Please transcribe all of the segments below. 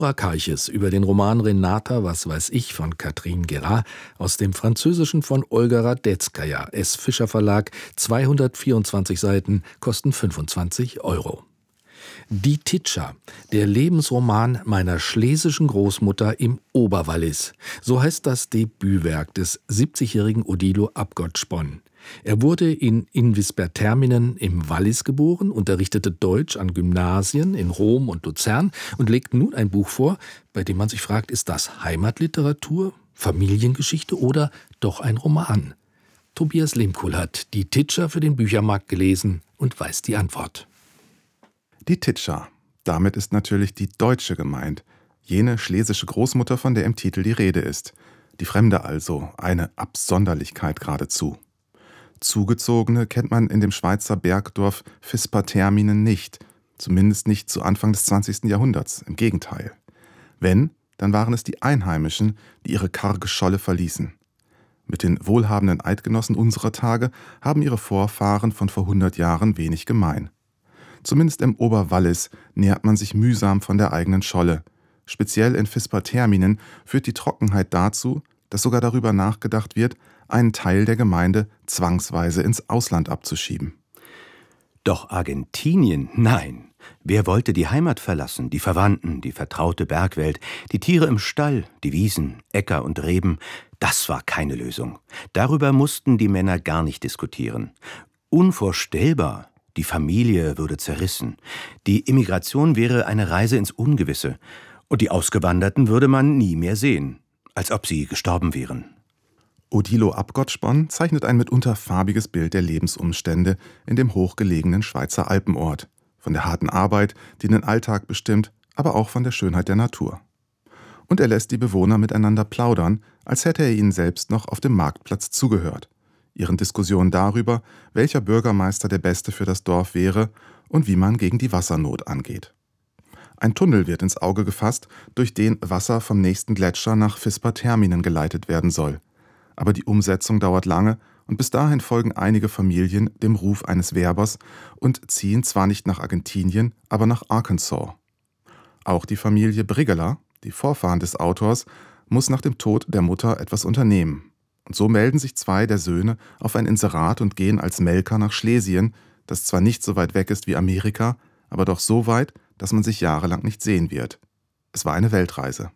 Karches über den Roman Renata, was weiß ich, von Catherine Guérat aus dem Französischen von Olga Radetzkaja, S. Fischer Verlag, 224 Seiten, kosten 25 Euro. Die Titscher, der Lebensroman meiner schlesischen Großmutter im Oberwallis. So heißt das Debütwerk des 70-jährigen Odilo Abgotspon. Er wurde in Invisperterminen im Wallis geboren, unterrichtete Deutsch an Gymnasien in Rom und Luzern und legt nun ein Buch vor, bei dem man sich fragt, ist das Heimatliteratur, Familiengeschichte oder doch ein Roman? Tobias Lehmkuhl hat die Titscher für den Büchermarkt gelesen und weiß die Antwort. Die Titscher. Damit ist natürlich die Deutsche gemeint. Jene schlesische Großmutter, von der im Titel die Rede ist. Die Fremde also, eine Absonderlichkeit geradezu. Zugezogene kennt man in dem Schweizer Bergdorf Vispaterminen nicht, zumindest nicht zu Anfang des 20. Jahrhunderts, im Gegenteil. Wenn, dann waren es die Einheimischen, die ihre karge Scholle verließen. Mit den wohlhabenden Eidgenossen unserer Tage haben ihre Vorfahren von vor 100 Jahren wenig gemein. Zumindest im Oberwallis nähert man sich mühsam von der eigenen Scholle. Speziell in Vispaterminen führt die Trockenheit dazu, dass sogar darüber nachgedacht wird, einen Teil der Gemeinde zwangsweise ins Ausland abzuschieben. Doch Argentinien? Nein. Wer wollte die Heimat verlassen, die Verwandten, die vertraute Bergwelt, die Tiere im Stall, die Wiesen, Äcker und Reben? Das war keine Lösung. Darüber mussten die Männer gar nicht diskutieren. Unvorstellbar. Die Familie würde zerrissen. Die Immigration wäre eine Reise ins Ungewisse. Und die Ausgewanderten würde man nie mehr sehen. Als ob sie gestorben wären. Odilo Abgotspon zeichnet ein mitunter farbiges Bild der Lebensumstände in dem hochgelegenen Schweizer Alpenort. Von der harten Arbeit, die den Alltag bestimmt, aber auch von der Schönheit der Natur. Und er lässt die Bewohner miteinander plaudern, als hätte er ihnen selbst noch auf dem Marktplatz zugehört. Ihren Diskussionen darüber, welcher Bürgermeister der Beste für das Dorf wäre und wie man gegen die Wassernot angeht. Ein Tunnel wird ins Auge gefasst, durch den Wasser vom nächsten Gletscher nach Vispaterminen geleitet werden soll. Aber die Umsetzung dauert lange und bis dahin folgen einige Familien dem Ruf eines Werbers und ziehen zwar nicht nach Argentinien, aber nach Arkansas. Auch die Familie Brigeler, die Vorfahren des Autors, muss nach dem Tod der Mutter etwas unternehmen. Und so melden sich zwei der Söhne auf ein Inserat und gehen als Melker nach Schlesien, das zwar nicht so weit weg ist wie Amerika, aber doch so weit, dass man sich jahrelang nicht sehen wird. Es war eine Weltreise.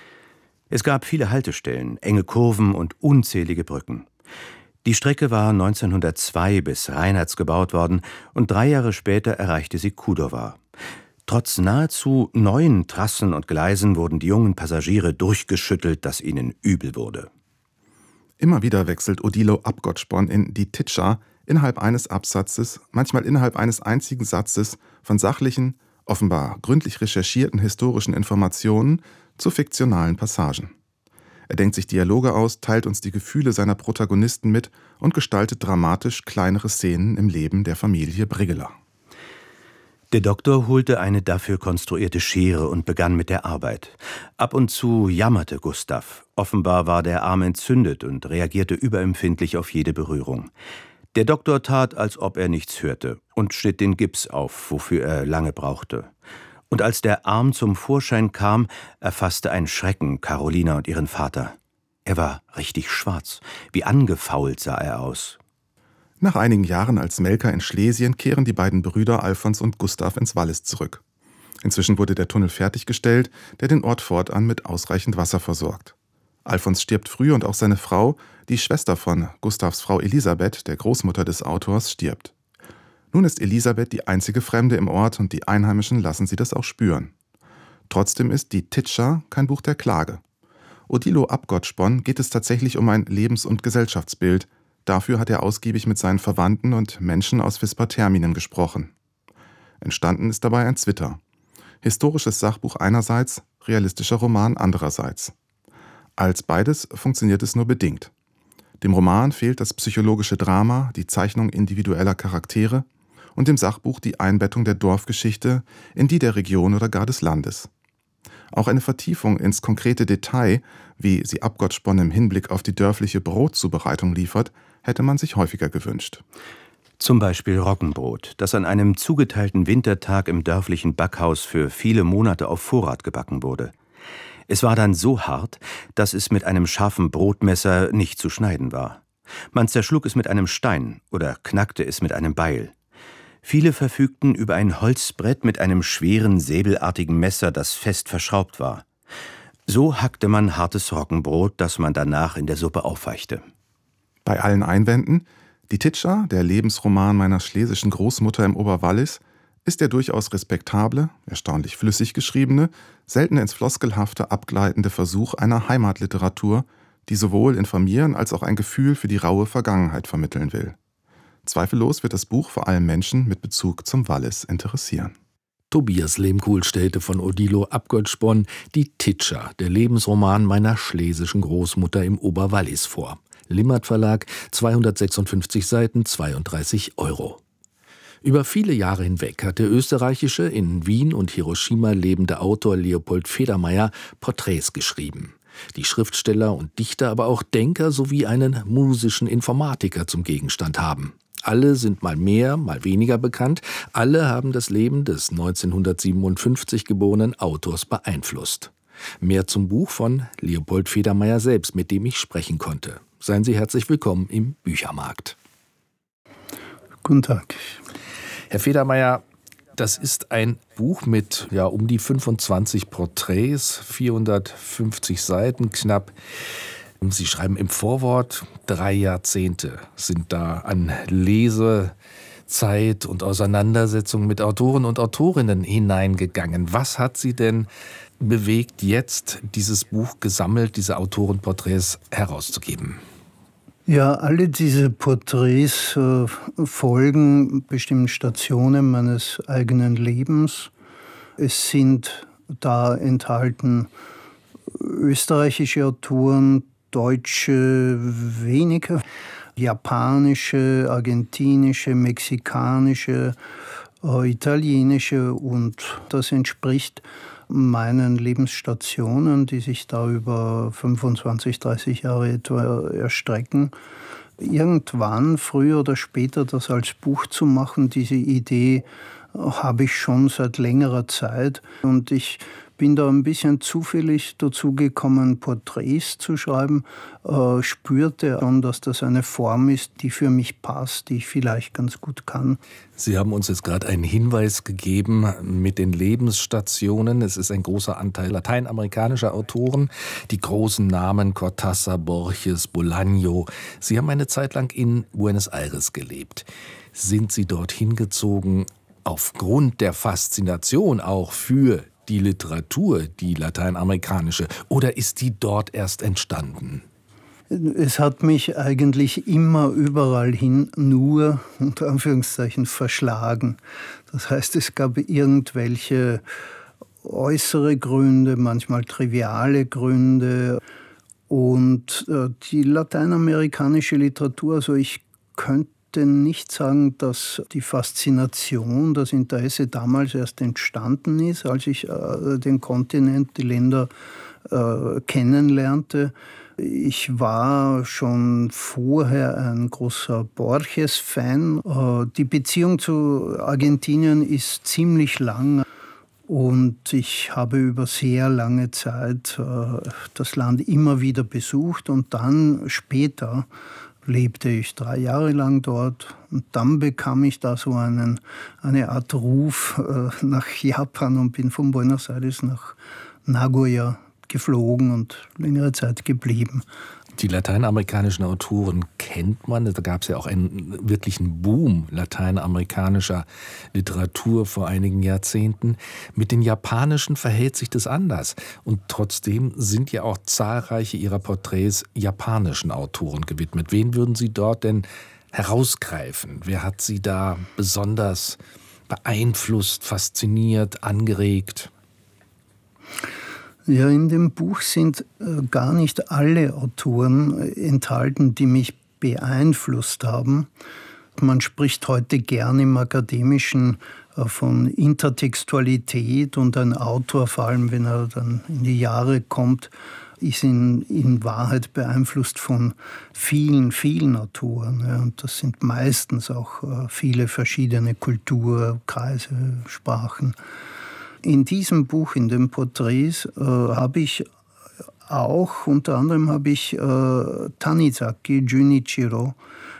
Es gab viele Haltestellen, enge Kurven und unzählige Brücken. Die Strecke war 1902 bis Reinhards gebaut worden und 3 Jahre später erreichte sie Kudowa. Trotz nahezu neuen Trassen und Gleisen wurden die jungen Passagiere durchgeschüttelt, dass ihnen übel wurde. Immer wieder wechselt Odilo Abgotspon in Die Titscher innerhalb eines Absatzes, manchmal innerhalb eines einzigen Satzes, von sachlichen, offenbar gründlich recherchierten historischen Informationen zu fiktionalen Passagen. Er denkt sich Dialoge aus, teilt uns die Gefühle seiner Protagonisten mit und gestaltet dramatisch kleinere Szenen im Leben der Familie Brigeler. Der Doktor holte eine dafür konstruierte Schere und begann mit der Arbeit. Ab und zu jammerte Gustav. Offenbar war der Arm entzündet und reagierte überempfindlich auf jede Berührung. Der Doktor tat, als ob er nichts hörte und schnitt den Gips auf, wofür er lange brauchte. Und als der Arm zum Vorschein kam, erfasste ein Schrecken Carolina und ihren Vater. Er war richtig schwarz. Wie angefault sah er aus. Nach einigen Jahren als Melker in Schlesien kehren die beiden Brüder Alfons und Gustav ins Wallis zurück. Inzwischen wurde der Tunnel fertiggestellt, der den Ort fortan mit ausreichend Wasser versorgt. Alfons stirbt früh und auch seine Frau, die Schwester von Gustavs Frau Elisabeth, der Großmutter des Autors, stirbt. Nun ist Elisabeth die einzige Fremde im Ort und die Einheimischen lassen sie das auch spüren. Trotzdem ist Die Titscher kein Buch der Klage. Odilo Abgotspon geht es tatsächlich um ein Lebens- und Gesellschaftsbild. Dafür hat er ausgiebig mit seinen Verwandten und Menschen aus Vispaterminen gesprochen. Entstanden ist dabei ein Zwitter. Historisches Sachbuch einerseits, realistischer Roman andererseits. Als beides funktioniert es nur bedingt. Dem Roman fehlt das psychologische Drama, die Zeichnung individueller Charaktere und dem Sachbuch die Einbettung der Dorfgeschichte in die der Region oder gar des Landes. Auch eine Vertiefung ins konkrete Detail, wie sie Abgotspon im Hinblick auf die dörfliche Brotzubereitung liefert, hätte man sich häufiger gewünscht. Zum Beispiel Roggenbrot, das an einem zugeteilten Wintertag im dörflichen Backhaus für viele Monate auf Vorrat gebacken wurde. Es war dann so hart, dass es mit einem scharfen Brotmesser nicht zu schneiden war. Man zerschlug es mit einem Stein oder knackte es mit einem Beil. Viele verfügten über ein Holzbrett mit einem schweren, säbelartigen Messer, das fest verschraubt war. So hackte man hartes Roggenbrot, das man danach in der Suppe aufweichte. Bei allen Einwänden, die Titscher, der Lebensroman meiner schlesischen Großmutter im Oberwallis, ist der durchaus respektable, erstaunlich flüssig geschriebene, selten ins Floskelhafte abgleitende Versuch einer Heimatliteratur, die sowohl informieren als auch ein Gefühl für die raue Vergangenheit vermitteln will. Zweifellos wird das Buch vor allem Menschen mit Bezug zum Wallis interessieren. Tobias Lehmkuhl stellte von Odilo Abgötschbonn die Titscher, der Lebensroman meiner schlesischen Großmutter im Oberwallis vor. Limmert Verlag, 256 Seiten, 32 €. Über viele Jahre hinweg hat der österreichische, in Wien und Hiroshima lebende Autor Leopold Federmeier Porträts geschrieben. Die Schriftsteller und Dichter, aber auch Denker sowie einen musischen Informatiker zum Gegenstand haben. Alle sind mal mehr, mal weniger bekannt. Alle haben das Leben des 1957 geborenen Autors beeinflusst. Mehr zum Buch von Leopold Federmeier selbst, mit dem ich sprechen konnte. Seien Sie herzlich willkommen im Büchermarkt. Guten Tag. Herr Federmeier, das ist ein Buch mit um die 25 Porträts, 450 Seiten knapp. Sie schreiben im Vorwort, 3 Jahrzehnte sind da an Lesezeit und Auseinandersetzung mit Autoren und Autorinnen hineingegangen. Was hat Sie denn bewegt, jetzt dieses Buch gesammelt, diese Autorenporträts herauszugeben? Ja, alle diese Porträts folgen bestimmten Stationen meines eigenen Lebens. Es sind da enthalten österreichische Autoren, deutsche weniger, japanische, argentinische, mexikanische, italienische, und das entspricht meinen Lebensstationen, die sich da über 25, 30 Jahre etwa erstrecken. Irgendwann, früher oder später, das als Buch zu machen, diese Idee habe ich schon seit längerer Zeit. Und ich bin da ein bisschen zufällig dazu gekommen, Porträts zu schreiben, spürte schon, dass das eine Form ist, die für mich passt, die ich vielleicht ganz gut kann. Sie haben uns jetzt gerade einen Hinweis gegeben mit den Lebensstationen. Es ist ein großer Anteil lateinamerikanischer Autoren, die großen Namen Cortázar, Borges, Bolaño. Sie haben eine Zeit lang in Buenos Aires gelebt. Sind Sie dorthin gezogen aufgrund der Faszination auch für die Literatur, die lateinamerikanische, oder ist die dort erst entstanden? Es hat mich eigentlich immer überall hin nur, unter Anführungszeichen, verschlagen. Das heißt, es gab irgendwelche äußere Gründe, manchmal triviale Gründe. Und die lateinamerikanische Literatur, also ich könnte nicht sagen, dass die Faszination, das Interesse damals erst entstanden ist, als ich den Kontinent, die Länder kennenlernte. Ich war schon vorher ein großer Borges-Fan. Die Beziehung zu Argentinien ist ziemlich lang und ich habe über sehr lange Zeit das Land immer wieder besucht, und dann später lebte ich 3 Jahre lang dort, und dann bekam ich da so eine Art Ruf nach Japan und bin von Buenos Aires nach Nagoya geflogen und längere Zeit geblieben. Die lateinamerikanischen Autoren kennt man. Da gab es ja auch einen wirklichen Boom lateinamerikanischer Literatur vor einigen Jahrzehnten. Mit den japanischen verhält sich das anders. Und trotzdem sind ja auch zahlreiche ihrer Porträts japanischen Autoren gewidmet. Wen würden Sie dort denn herausgreifen? Wer hat Sie da besonders beeinflusst, fasziniert, angeregt? Ja, in dem Buch sind gar nicht alle Autoren enthalten, die mich beeinflusst haben. Man spricht heute gern im akademischen von Intertextualität, und ein Autor, vor allem wenn er dann in die Jahre kommt, ist in Wahrheit beeinflusst von vielen, vielen Autoren. Ja, und das sind meistens auch viele verschiedene Kulturkreise, Sprachen. In diesem Buch, in den Porträts, habe ich auch, unter anderem habe ich Tanizaki Junichiro,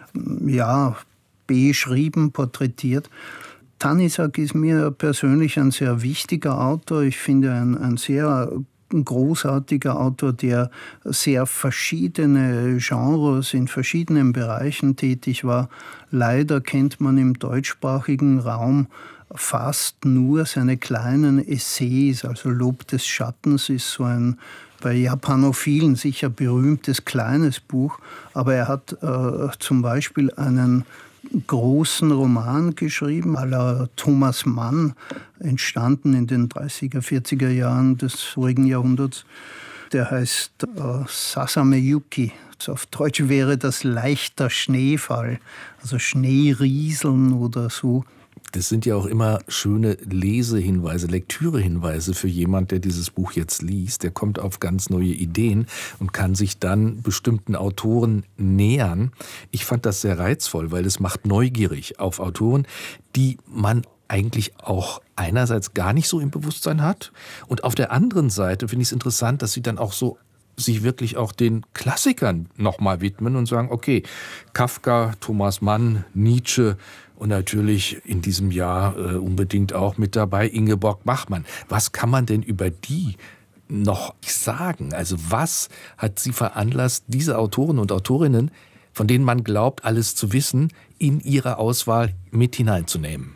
beschrieben, porträtiert. Tanizaki ist mir persönlich ein sehr wichtiger Autor. Ich finde ein sehr großartiger Autor, der sehr verschiedene Genres in verschiedenen Bereichen tätig war. Leider kennt man im deutschsprachigen Raum fast nur seine kleinen Essays. Also Lob des Schattens ist so ein bei Japanophilen sicher berühmtes kleines Buch, aber er hat zum Beispiel einen großen Roman geschrieben, à la Thomas Mann, entstanden in den 30er, 40er Jahren des vorigen Jahrhunderts. Der heißt Sasame Yuki. Auf Deutsch wäre das leichter Schneefall, also Schneerieseln oder so. Das sind ja auch immer schöne Lesehinweise, Lektürehinweise für jemand, der dieses Buch jetzt liest. Der kommt auf ganz neue Ideen und kann sich dann bestimmten Autoren nähern. Ich fand das sehr reizvoll, weil es macht neugierig auf Autoren, die man eigentlich auch einerseits gar nicht so im Bewusstsein hat. Und auf der anderen Seite finde ich es interessant, dass sie dann auch so sich wirklich auch den Klassikern nochmal widmen und sagen, okay, Kafka, Thomas Mann, Nietzsche und natürlich in diesem Jahr unbedingt auch mit dabei Ingeborg Bachmann. Was kann man denn über die noch sagen? Also was hat sie veranlasst, diese Autoren und Autorinnen, von denen man glaubt, alles zu wissen, in ihre Auswahl mit hineinzunehmen?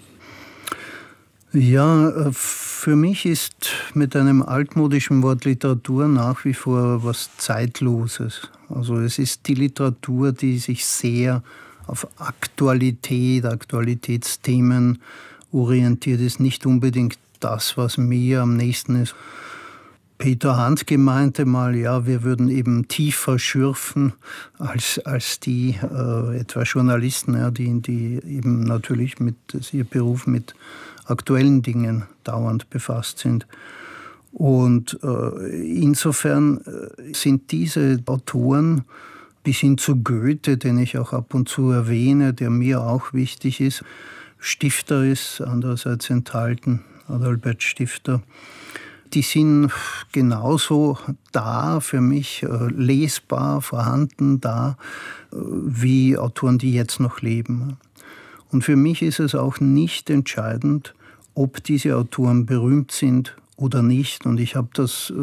Ja, für mich ist mit einem altmodischen Wort Literatur nach wie vor was Zeitloses. Also es ist die Literatur, die sich sehr auf Aktualität, Aktualitätsthemen orientiert ist. Nicht unbedingt das, was mir am nächsten ist. Peter Handke meinte mal, ja, wir würden eben tiefer schürfen als die etwa Journalisten, ja, die eben natürlich ihr Beruf mit aktuellen Dingen dauernd befasst sind. Und insofern sind diese Autoren bis hin zu Goethe, den ich auch ab und zu erwähne, der mir auch wichtig ist, Stifter ist andererseits enthalten, Adalbert Stifter, die sind genauso da für mich, lesbar, vorhanden da, wie Autoren, die jetzt noch leben. Und für mich ist es auch nicht entscheidend, ob diese Autoren berühmt sind oder nicht. Und ich habe das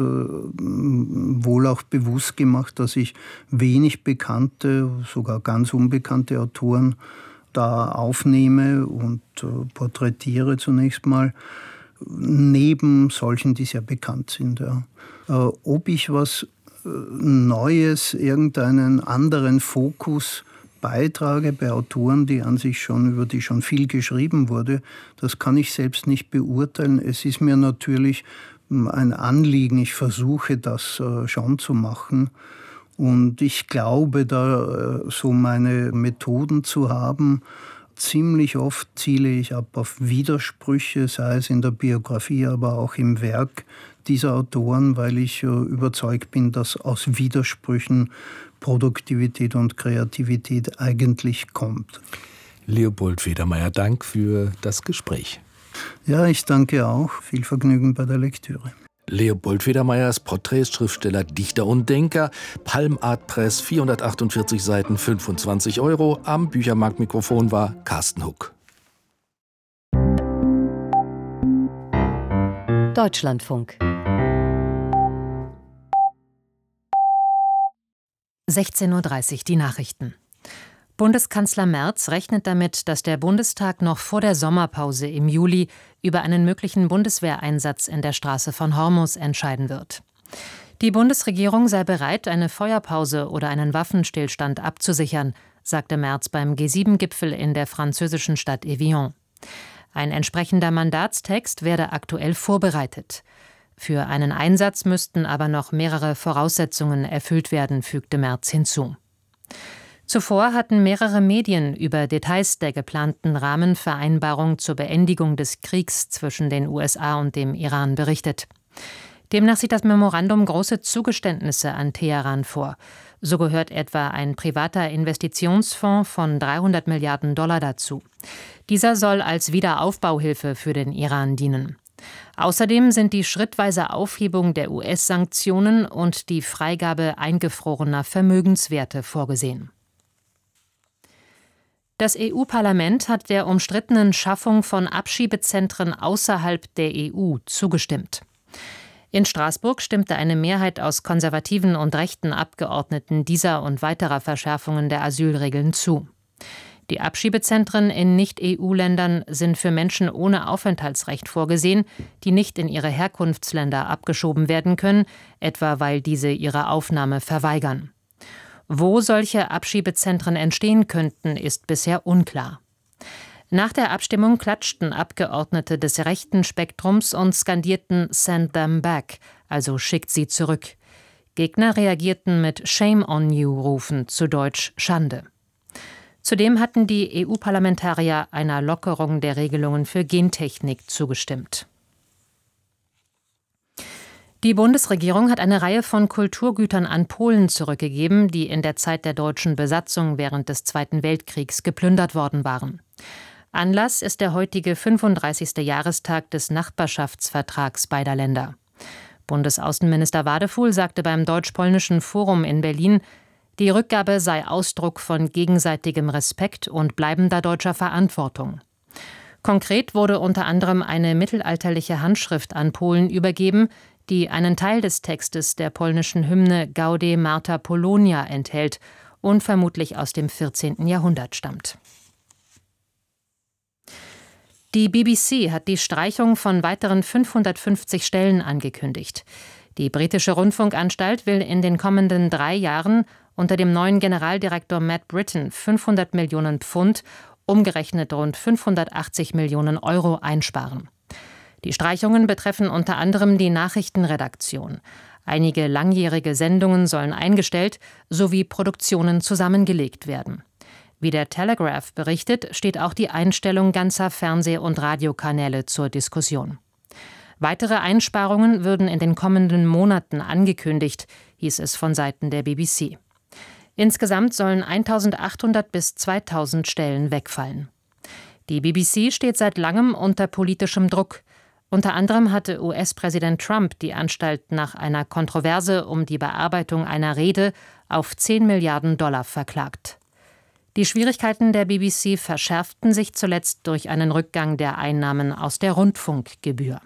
wohl auch bewusst gemacht, dass ich wenig bekannte, sogar ganz unbekannte Autoren da aufnehme und porträtiere zunächst mal, neben solchen, die sehr bekannt sind. Ja. Ob ich was Neues, irgendeinen anderen Fokus beitrage bei Autoren, über die schon viel geschrieben wurde, das kann ich selbst nicht beurteilen. Es ist mir natürlich ein Anliegen, ich versuche das schon zu machen. Und ich glaube, da so meine Methoden zu haben. Ziemlich oft ziele ich ab auf Widersprüche, sei es in der Biografie, aber auch im Werk dieser Autoren, weil ich überzeugt bin, dass aus Widersprüchen Produktivität und Kreativität eigentlich kommt. Leopold Federmeier, Dank für das Gespräch. Ja, ich danke auch. Viel Vergnügen bei der Lektüre. Leopold Federmeier ist Porträts, Schriftsteller, Dichter und Denker. Palm Art Press, 448 Seiten, 25 €. Am Büchermarktmikrofon war Carsten Huck. Deutschlandfunk. 16:30 Uhr die Nachrichten. Bundeskanzler Merz rechnet damit, dass der Bundestag noch vor der Sommerpause im Juli über einen möglichen Bundeswehreinsatz in der Straße von Hormuz entscheiden wird. Die Bundesregierung sei bereit, eine Feuerpause oder einen Waffenstillstand abzusichern, sagte Merz beim G7-Gipfel in der französischen Stadt Evian. Ein entsprechender Mandatstext werde aktuell vorbereitet. Für einen Einsatz müssten aber noch mehrere Voraussetzungen erfüllt werden, fügte Merz hinzu. Zuvor hatten mehrere Medien über Details der geplanten Rahmenvereinbarung zur Beendigung des Kriegs zwischen den USA und dem Iran berichtet. Demnach sieht das Memorandum große Zugeständnisse an Teheran vor. So gehört etwa ein privater Investitionsfonds von 300 Milliarden $ dazu. Dieser soll als Wiederaufbauhilfe für den Iran dienen. Außerdem sind die schrittweise Aufhebung der US-Sanktionen und die Freigabe eingefrorener Vermögenswerte vorgesehen. Das EU-Parlament hat der umstrittenen Schaffung von Abschiebezentren außerhalb der EU zugestimmt. In Straßburg stimmte eine Mehrheit aus konservativen und rechten Abgeordneten dieser und weiterer Verschärfungen der Asylregeln zu. Die Abschiebezentren in Nicht-EU-Ländern sind für Menschen ohne Aufenthaltsrecht vorgesehen, die nicht in ihre Herkunftsländer abgeschoben werden können, etwa weil diese ihre Aufnahme verweigern. Wo solche Abschiebezentren entstehen könnten, ist bisher unklar. Nach der Abstimmung klatschten Abgeordnete des rechten Spektrums und skandierten "Send them back", also schickt sie zurück. Gegner reagierten mit "Shame on you"-Rufen, zu Deutsch Schande. Zudem hatten die EU-Parlamentarier einer Lockerung der Regelungen für Gentechnik zugestimmt. Die Bundesregierung hat eine Reihe von Kulturgütern an Polen zurückgegeben, die in der Zeit der deutschen Besatzung während des Zweiten Weltkriegs geplündert worden waren. Anlass ist der heutige 35. Jahrestag des Nachbarschaftsvertrags beider Länder. Bundesaußenminister Wadefuhl sagte beim Deutsch-Polnischen Forum in Berlin, die Rückgabe sei Ausdruck von gegenseitigem Respekt und bleibender deutscher Verantwortung. Konkret wurde unter anderem eine mittelalterliche Handschrift an Polen übergeben, die einen Teil des Textes der polnischen Hymne Gaude Marta Polonia enthält und vermutlich aus dem 14. Jahrhundert stammt. Die BBC hat die Streichung von weiteren 550 Stellen angekündigt. Die britische Rundfunkanstalt will in den kommenden 3 Jahren unter dem neuen Generaldirektor Matt Britton 500 Millionen Pfund, umgerechnet rund 580 Millionen Euro einsparen. Die Streichungen betreffen unter anderem die Nachrichtenredaktion. Einige langjährige Sendungen sollen eingestellt sowie Produktionen zusammengelegt werden. Wie der Telegraph berichtet, steht auch die Einstellung ganzer Fernseh- und Radiokanäle zur Diskussion. Weitere Einsparungen würden in den kommenden Monaten angekündigt, hieß es von Seiten der BBC. Insgesamt sollen 1.800 bis 2.000 Stellen wegfallen. Die BBC steht seit langem unter politischem Druck. Unter anderem hatte US-Präsident Trump die Anstalt nach einer Kontroverse um die Bearbeitung einer Rede auf 10 Milliarden $ verklagt. Die Schwierigkeiten der BBC verschärften sich zuletzt durch einen Rückgang der Einnahmen aus der Rundfunkgebühr.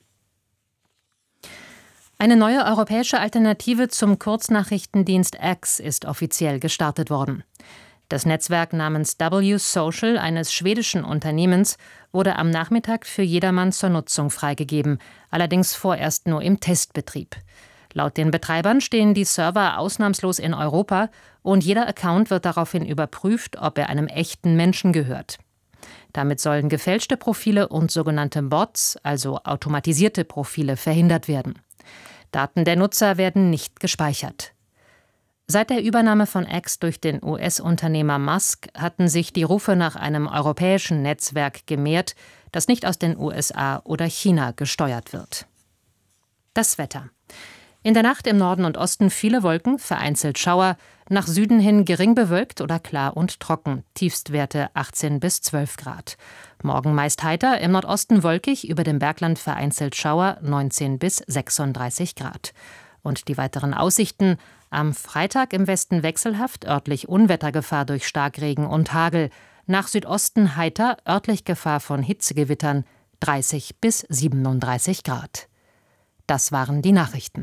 Eine neue europäische Alternative zum Kurznachrichtendienst X ist offiziell gestartet worden. Das Netzwerk namens W-Social eines schwedischen Unternehmens wurde am Nachmittag für jedermann zur Nutzung freigegeben, allerdings vorerst nur im Testbetrieb. Laut den Betreibern stehen die Server ausnahmslos in Europa und jeder Account wird daraufhin überprüft, ob er einem echten Menschen gehört. Damit sollen gefälschte Profile und sogenannte Bots, also automatisierte Profile, verhindert werden. Daten der Nutzer werden nicht gespeichert. Seit der Übernahme von X durch den US-Unternehmer Musk hatten sich die Rufe nach einem europäischen Netzwerk gemehrt, das nicht aus den USA oder China gesteuert wird. Das Wetter. In der Nacht im Norden und Osten viele Wolken, vereinzelt Schauer, nach Süden hin gering bewölkt oder klar und trocken, Tiefstwerte 18 bis 12 Grad. Morgen meist heiter, im Nordosten wolkig, über dem Bergland vereinzelt Schauer, 19 bis 36 Grad. Und die weiteren Aussichten: am Freitag im Westen wechselhaft, örtlich Unwettergefahr durch Starkregen und Hagel. Nach Südosten heiter, örtlich Gefahr von Hitzegewittern, 30 bis 37 Grad. Das waren die Nachrichten.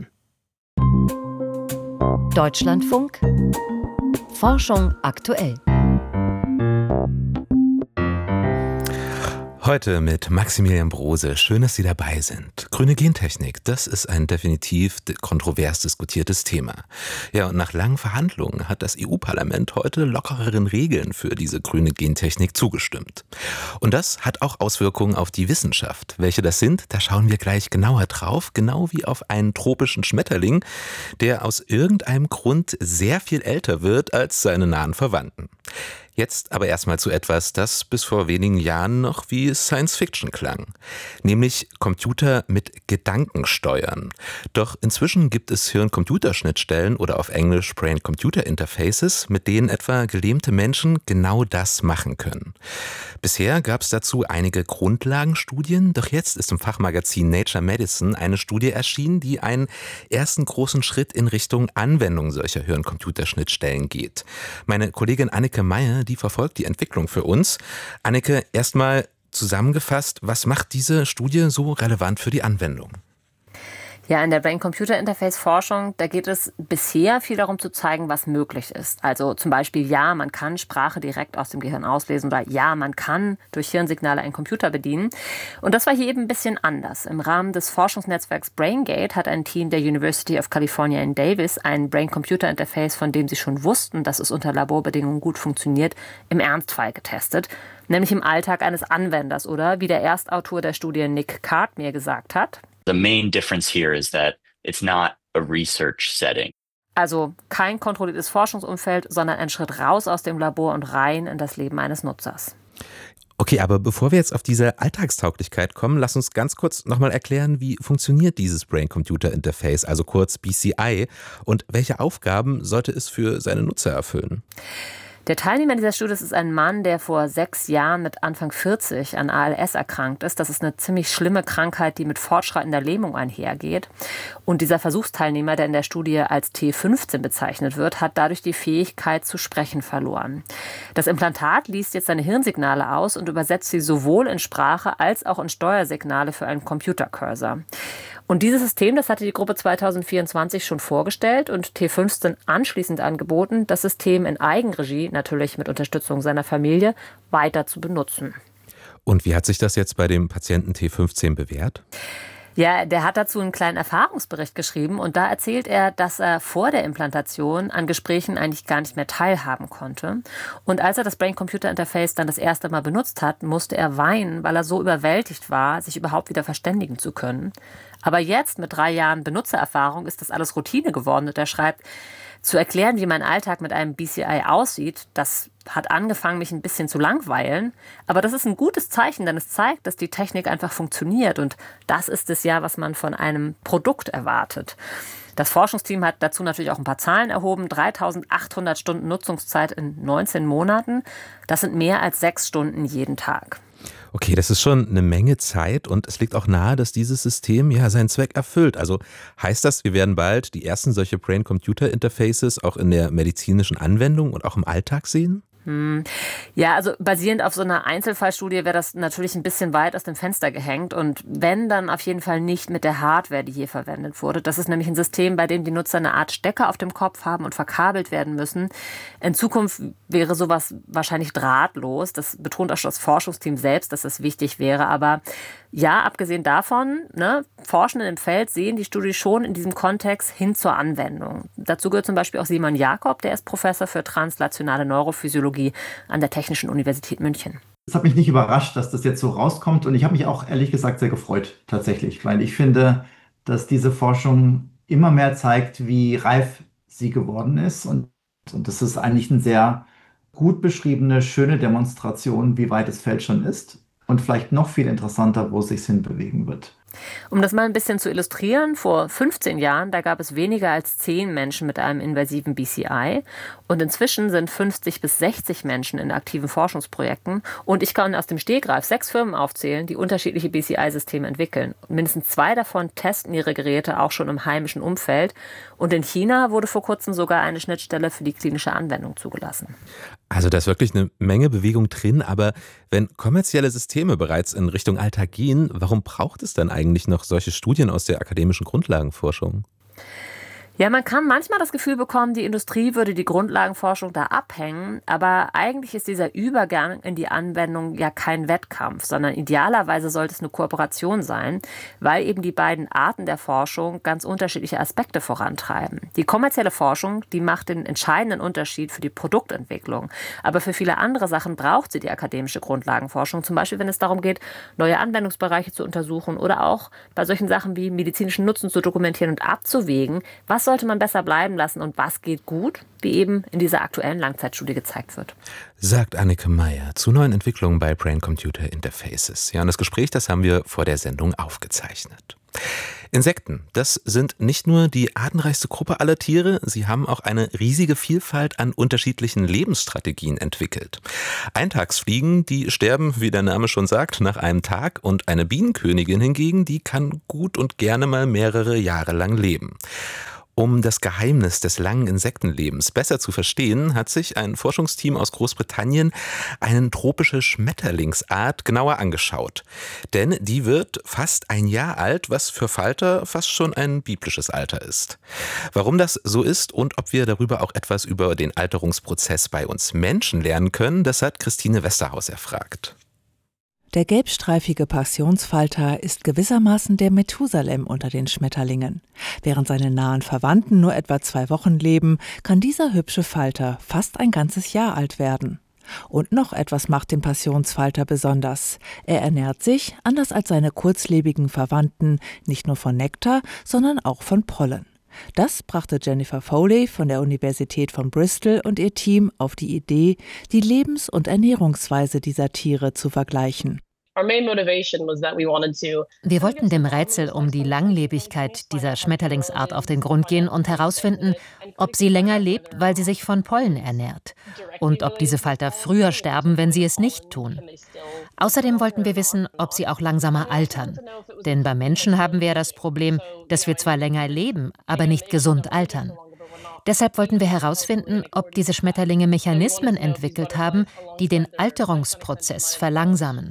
Deutschlandfunk Forschung aktuell. Heute mit Maximilian Brose. Schön, dass Sie dabei sind. Grüne Gentechnik, das ist ein definitiv kontrovers diskutiertes Thema. Ja, und nach langen Verhandlungen hat das EU-Parlament heute lockereren Regeln für diese grüne Gentechnik zugestimmt. Und das hat auch Auswirkungen auf die Wissenschaft. Welche das sind, da schauen wir gleich genauer drauf, genau wie auf einen tropischen Schmetterling, der aus irgendeinem Grund sehr viel älter wird als seine nahen Verwandten. Jetzt aber erstmal zu etwas, das bis vor wenigen Jahren noch wie Science-Fiction klang, nämlich Computer mit Gedanken steuern. Doch inzwischen gibt es Hirn-Computer-Schnittstellen oder auf Englisch Brain-Computer-Interfaces, mit denen etwa gelähmte Menschen genau das machen können. Bisher gab es dazu einige Grundlagenstudien, doch jetzt ist im Fachmagazin Nature Medicine eine Studie erschienen, die einen ersten großen Schritt in Richtung Anwendung solcher Hirn-Computer-Schnittstellen geht. Meine Kollegin Anneke Meyer, die verfolgt die Entwicklung für uns. Anneke, erstmal zusammengefasst, was macht diese Studie so relevant für die Anwendung? Ja, in der Brain-Computer-Interface-Forschung, da geht es bisher viel darum zu zeigen, was möglich ist. Also zum Beispiel, ja, man kann Sprache direkt aus dem Gehirn auslesen oder ja, man kann durch Hirnsignale einen Computer bedienen. Und das war hier eben ein bisschen anders. Im Rahmen des Forschungsnetzwerks BrainGate hat ein Team der University of California in Davis ein Brain-Computer-Interface, von dem sie schon wussten, dass es unter Laborbedingungen gut funktioniert, im Ernstfall getestet. Nämlich im Alltag eines Anwenders oder, wie der Erstautor der Studie Nick Card mir gesagt hat, The main difference here is that it's not a research setting. Also kein kontrolliertes Forschungsumfeld, sondern ein Schritt raus aus dem Labor und rein in das Leben eines Nutzers. Okay, aber bevor wir jetzt auf diese Alltagstauglichkeit kommen, lass uns ganz kurz nochmal erklären, wie funktioniert dieses Brain-Computer-Interface, also kurz BCI, und welche Aufgaben sollte es für seine Nutzer erfüllen? Der Teilnehmer dieser Studie ist ein Mann, der vor 6 Jahren mit Anfang 40 an ALS erkrankt ist. Das ist eine ziemlich schlimme Krankheit, die mit fortschreitender Lähmung einhergeht. Und dieser Versuchsteilnehmer, der in der Studie als T15 bezeichnet wird, hat dadurch die Fähigkeit zu sprechen verloren. Das Implantat liest jetzt seine Hirnsignale aus und übersetzt sie sowohl in Sprache als auch in Steuersignale für einen Computercursor. Und dieses System, das hatte die Gruppe 2024 schon vorgestellt und T15 anschließend angeboten, das System in Eigenregie, natürlich mit Unterstützung seiner Familie, weiter zu benutzen. Und wie hat sich das jetzt bei dem Patienten T15 bewährt? Ja, der hat dazu einen kleinen Erfahrungsbericht geschrieben und da erzählt er, dass er vor der Implantation an Gesprächen eigentlich gar nicht mehr teilhaben konnte. Und als er das Brain-Computer-Interface dann das erste Mal benutzt hat, musste er weinen, weil er so überwältigt war, sich überhaupt wieder verständigen zu können. Aber jetzt, mit 3 Jahren Benutzererfahrung, ist das alles Routine geworden und er schreibt, zu erklären, wie mein Alltag mit einem BCI aussieht, das hat angefangen, mich ein bisschen zu langweilen. Aber das ist ein gutes Zeichen, denn es zeigt, dass die Technik einfach funktioniert. Und das ist es ja, was man von einem Produkt erwartet. Das Forschungsteam hat dazu natürlich auch ein paar Zahlen erhoben. 3.800 Stunden Nutzungszeit in 19 Monaten. Das sind mehr als 6 Stunden jeden Tag. Okay, das ist schon eine Menge Zeit und es liegt auch nahe, dass dieses System ja seinen Zweck erfüllt. Also heißt das, wir werden bald die ersten solche Brain-Computer-Interfaces auch in der medizinischen Anwendung und auch im Alltag sehen? Ja, also basierend auf so einer Einzelfallstudie wäre das natürlich ein bisschen weit aus dem Fenster gehängt und wenn, dann auf jeden Fall nicht mit der Hardware, die hier verwendet wurde. Das ist nämlich ein System, bei dem die Nutzer eine Art Stecker auf dem Kopf haben und verkabelt werden müssen. In Zukunft wäre sowas wahrscheinlich drahtlos. Das betont auch das Forschungsteam selbst, dass das wichtig wäre. Aber ja, abgesehen davon, Forschende im Feld sehen die Studie schon in diesem Kontext hin zur Anwendung. Dazu gehört zum Beispiel auch Simon Jakob, der ist Professor für translationale Neurophysiologie an der Technischen Universität München. Es hat mich nicht überrascht, dass das jetzt so rauskommt und ich habe mich auch ehrlich gesagt sehr gefreut tatsächlich, weil ich finde, dass diese Forschung immer mehr zeigt, wie reif sie geworden ist und das ist eigentlich eine sehr gut beschriebene, schöne Demonstration, wie weit das Feld schon ist. Und vielleicht noch viel interessanter, wo es sich hinbewegen wird. Um das mal ein bisschen zu illustrieren, vor 15 Jahren, da gab es weniger als 10 Menschen mit einem invasiven BCI und inzwischen sind 50 bis 60 Menschen in aktiven Forschungsprojekten und ich kann aus dem Stegreif 6 Firmen aufzählen, die unterschiedliche BCI-Systeme entwickeln. Mindestens 2 davon testen ihre Geräte auch schon im heimischen Umfeld und in China wurde vor kurzem sogar eine Schnittstelle für die klinische Anwendung zugelassen. Also da ist wirklich eine Menge Bewegung drin, aber wenn kommerzielle Systeme bereits in Richtung Alltag gehen, warum braucht es dann eigentlich noch solche Studien aus der akademischen Grundlagenforschung? Ja, man kann manchmal das Gefühl bekommen, die Industrie würde die Grundlagenforschung da abhängen, aber eigentlich ist dieser Übergang in die Anwendung ja kein Wettkampf, sondern idealerweise sollte es eine Kooperation sein, weil eben die beiden Arten der Forschung ganz unterschiedliche Aspekte vorantreiben. Die kommerzielle Forschung, die macht den entscheidenden Unterschied für die Produktentwicklung, aber für viele andere Sachen braucht sie die akademische Grundlagenforschung, zum Beispiel wenn es darum geht, neue Anwendungsbereiche zu untersuchen oder auch bei solchen Sachen wie medizinischen Nutzen zu dokumentieren und abzuwägen, was sollte man besser bleiben lassen und was geht gut, wie eben in dieser aktuellen Langzeitstudie gezeigt wird. Sagt Anneke Meyer zu neuen Entwicklungen bei Brain-Computer Interfaces. Ja, und das Gespräch, das haben wir vor der Sendung aufgezeichnet. Insekten, das sind nicht nur die artenreichste Gruppe aller Tiere, sie haben auch eine riesige Vielfalt an unterschiedlichen Lebensstrategien entwickelt. Eintagsfliegen, die sterben, wie der Name schon sagt, nach einem Tag, und eine Bienenkönigin hingegen, die kann gut und gerne mal mehrere Jahre lang leben. Um das Geheimnis des langen Insektenlebens besser zu verstehen, hat sich ein Forschungsteam aus Großbritannien eine tropische Schmetterlingsart genauer angeschaut. Denn die wird fast ein Jahr alt, was für Falter fast schon ein biblisches Alter ist. Warum das so ist und ob wir darüber auch etwas über den Alterungsprozess bei uns Menschen lernen können, das hat Christine Westerhaus erfragt. Der gelbstreifige Passionsfalter ist gewissermaßen der Methusalem unter den Schmetterlingen. Während seine nahen Verwandten nur etwa 2 Wochen leben, kann dieser hübsche Falter fast ein ganzes Jahr alt werden. Und noch etwas macht den Passionsfalter besonders. Er ernährt sich, anders als seine kurzlebigen Verwandten, nicht nur von Nektar, sondern auch von Pollen. Das brachte Jennifer Foley von der Universität von Bristol und ihr Team auf die Idee, die Lebens- und Ernährungsweise dieser Tiere zu vergleichen. Wir wollten dem Rätsel um die Langlebigkeit dieser Schmetterlingsart auf den Grund gehen und herausfinden, ob sie länger lebt, weil sie sich von Pollen ernährt, und ob diese Falter früher sterben, wenn sie es nicht tun. Außerdem wollten wir wissen, ob sie auch langsamer altern. Denn bei Menschen haben wir ja das Problem, dass wir zwar länger leben, aber nicht gesund altern. Deshalb wollten wir herausfinden, ob diese Schmetterlinge Mechanismen entwickelt haben, die den Alterungsprozess verlangsamen.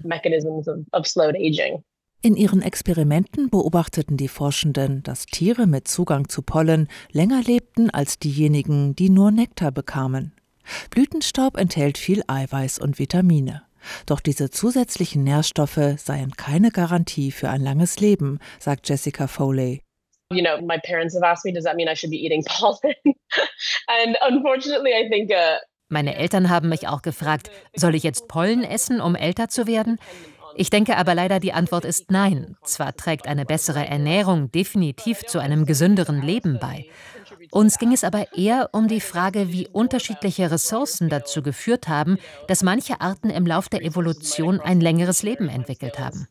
In ihren Experimenten beobachteten die Forschenden, dass Tiere mit Zugang zu Pollen länger lebten als diejenigen, die nur Nektar bekamen. Blütenstaub enthält viel Eiweiß und Vitamine. Doch diese zusätzlichen Nährstoffe seien keine Garantie für ein langes Leben, sagt Jessica Foley. My parents have asked me, does that mean I should be eating pollen? And unfortunately, I think Meine Eltern haben mich auch gefragt, soll ich jetzt Pollen essen, um älter zu werden? Ich denke aber leider, die Antwort ist nein. Zwar trägt eine bessere Ernährung definitiv zu einem gesünderen Leben bei. Uns ging es aber eher um die Frage, wie unterschiedliche Ressourcen dazu geführt haben, dass manche Arten im Lauf der Evolution ein längeres Leben entwickelt haben.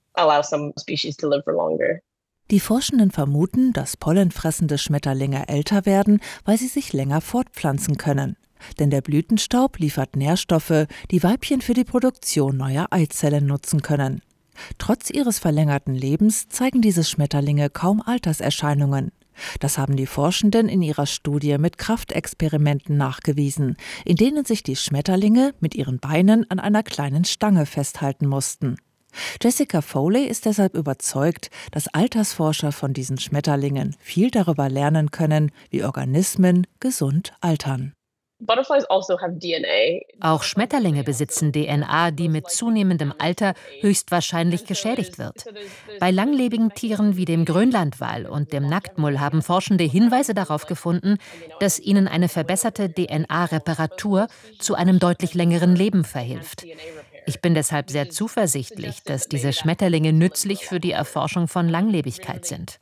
Die Forschenden vermuten, dass pollenfressende Schmetterlinge älter werden, weil sie sich länger fortpflanzen können. Denn der Blütenstaub liefert Nährstoffe, die Weibchen für die Produktion neuer Eizellen nutzen können. Trotz ihres verlängerten Lebens zeigen diese Schmetterlinge kaum Alterserscheinungen. Das haben die Forschenden in ihrer Studie mit Kraftexperimenten nachgewiesen, in denen sich die Schmetterlinge mit ihren Beinen an einer kleinen Stange festhalten mussten. Jessica Foley ist deshalb überzeugt, dass Altersforscher von diesen Schmetterlingen viel darüber lernen können, wie Organismen gesund altern. Auch Schmetterlinge besitzen DNA, die mit zunehmendem Alter höchstwahrscheinlich geschädigt wird. Bei langlebigen Tieren wie dem Grönlandwal und dem Nacktmull haben Forschende Hinweise darauf gefunden, dass ihnen eine verbesserte DNA-Reparatur zu einem deutlich längeren Leben verhilft. Ich bin deshalb sehr zuversichtlich, dass diese Schmetterlinge nützlich für die Erforschung von Langlebigkeit sind.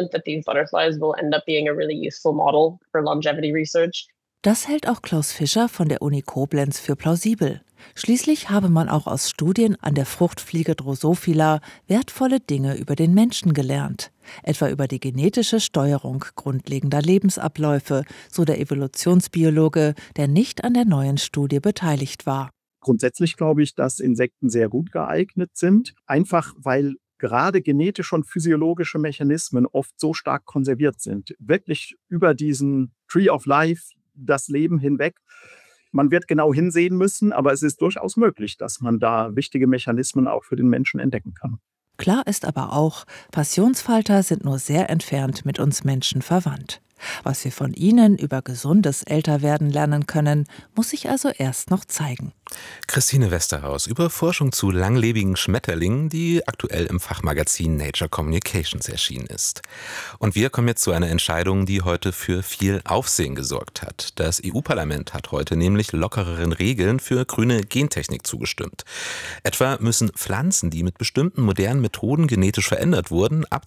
Das hält auch Klaus Fischer von der Uni Koblenz für plausibel. Schließlich habe man auch aus Studien an der Fruchtfliege Drosophila wertvolle Dinge über den Menschen gelernt. Etwa über die genetische Steuerung grundlegender Lebensabläufe, so der Evolutionsbiologe, der nicht an der neuen Studie beteiligt war. Grundsätzlich glaube ich, dass Insekten sehr gut geeignet sind, einfach weil gerade genetische und physiologische Mechanismen oft so stark konserviert sind. Wirklich über diesen Tree of Life, das Leben hinweg. Man wird genau hinsehen müssen, aber es ist durchaus möglich, dass man da wichtige Mechanismen auch für den Menschen entdecken kann. Klar ist aber auch, Passionsfalter sind nur sehr entfernt mit uns Menschen verwandt. Was wir von ihnen über gesundes Älterwerden lernen können, muss sich also erst noch zeigen. Christine Westerhaus über Forschung zu langlebigen Schmetterlingen, die aktuell im Fachmagazin Nature Communications erschienen ist. Und wir kommen jetzt zu einer Entscheidung, die heute für viel Aufsehen gesorgt hat. Das EU-Parlament hat heute nämlich lockereren Regeln für grüne Gentechnik zugestimmt. Etwa müssen Pflanzen, die mit bestimmten modernen Methoden genetisch verändert wurden, ab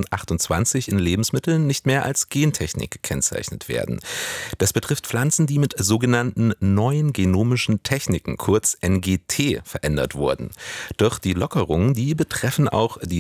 2028 in Lebensmitteln nicht mehr als Gentechnik gekennzeichnet werden. Das betrifft Pflanzen, die mit sogenannten neuen genomischen Techniken, kurz NGT, verändert wurden. Doch die Lockerungen, die betreffen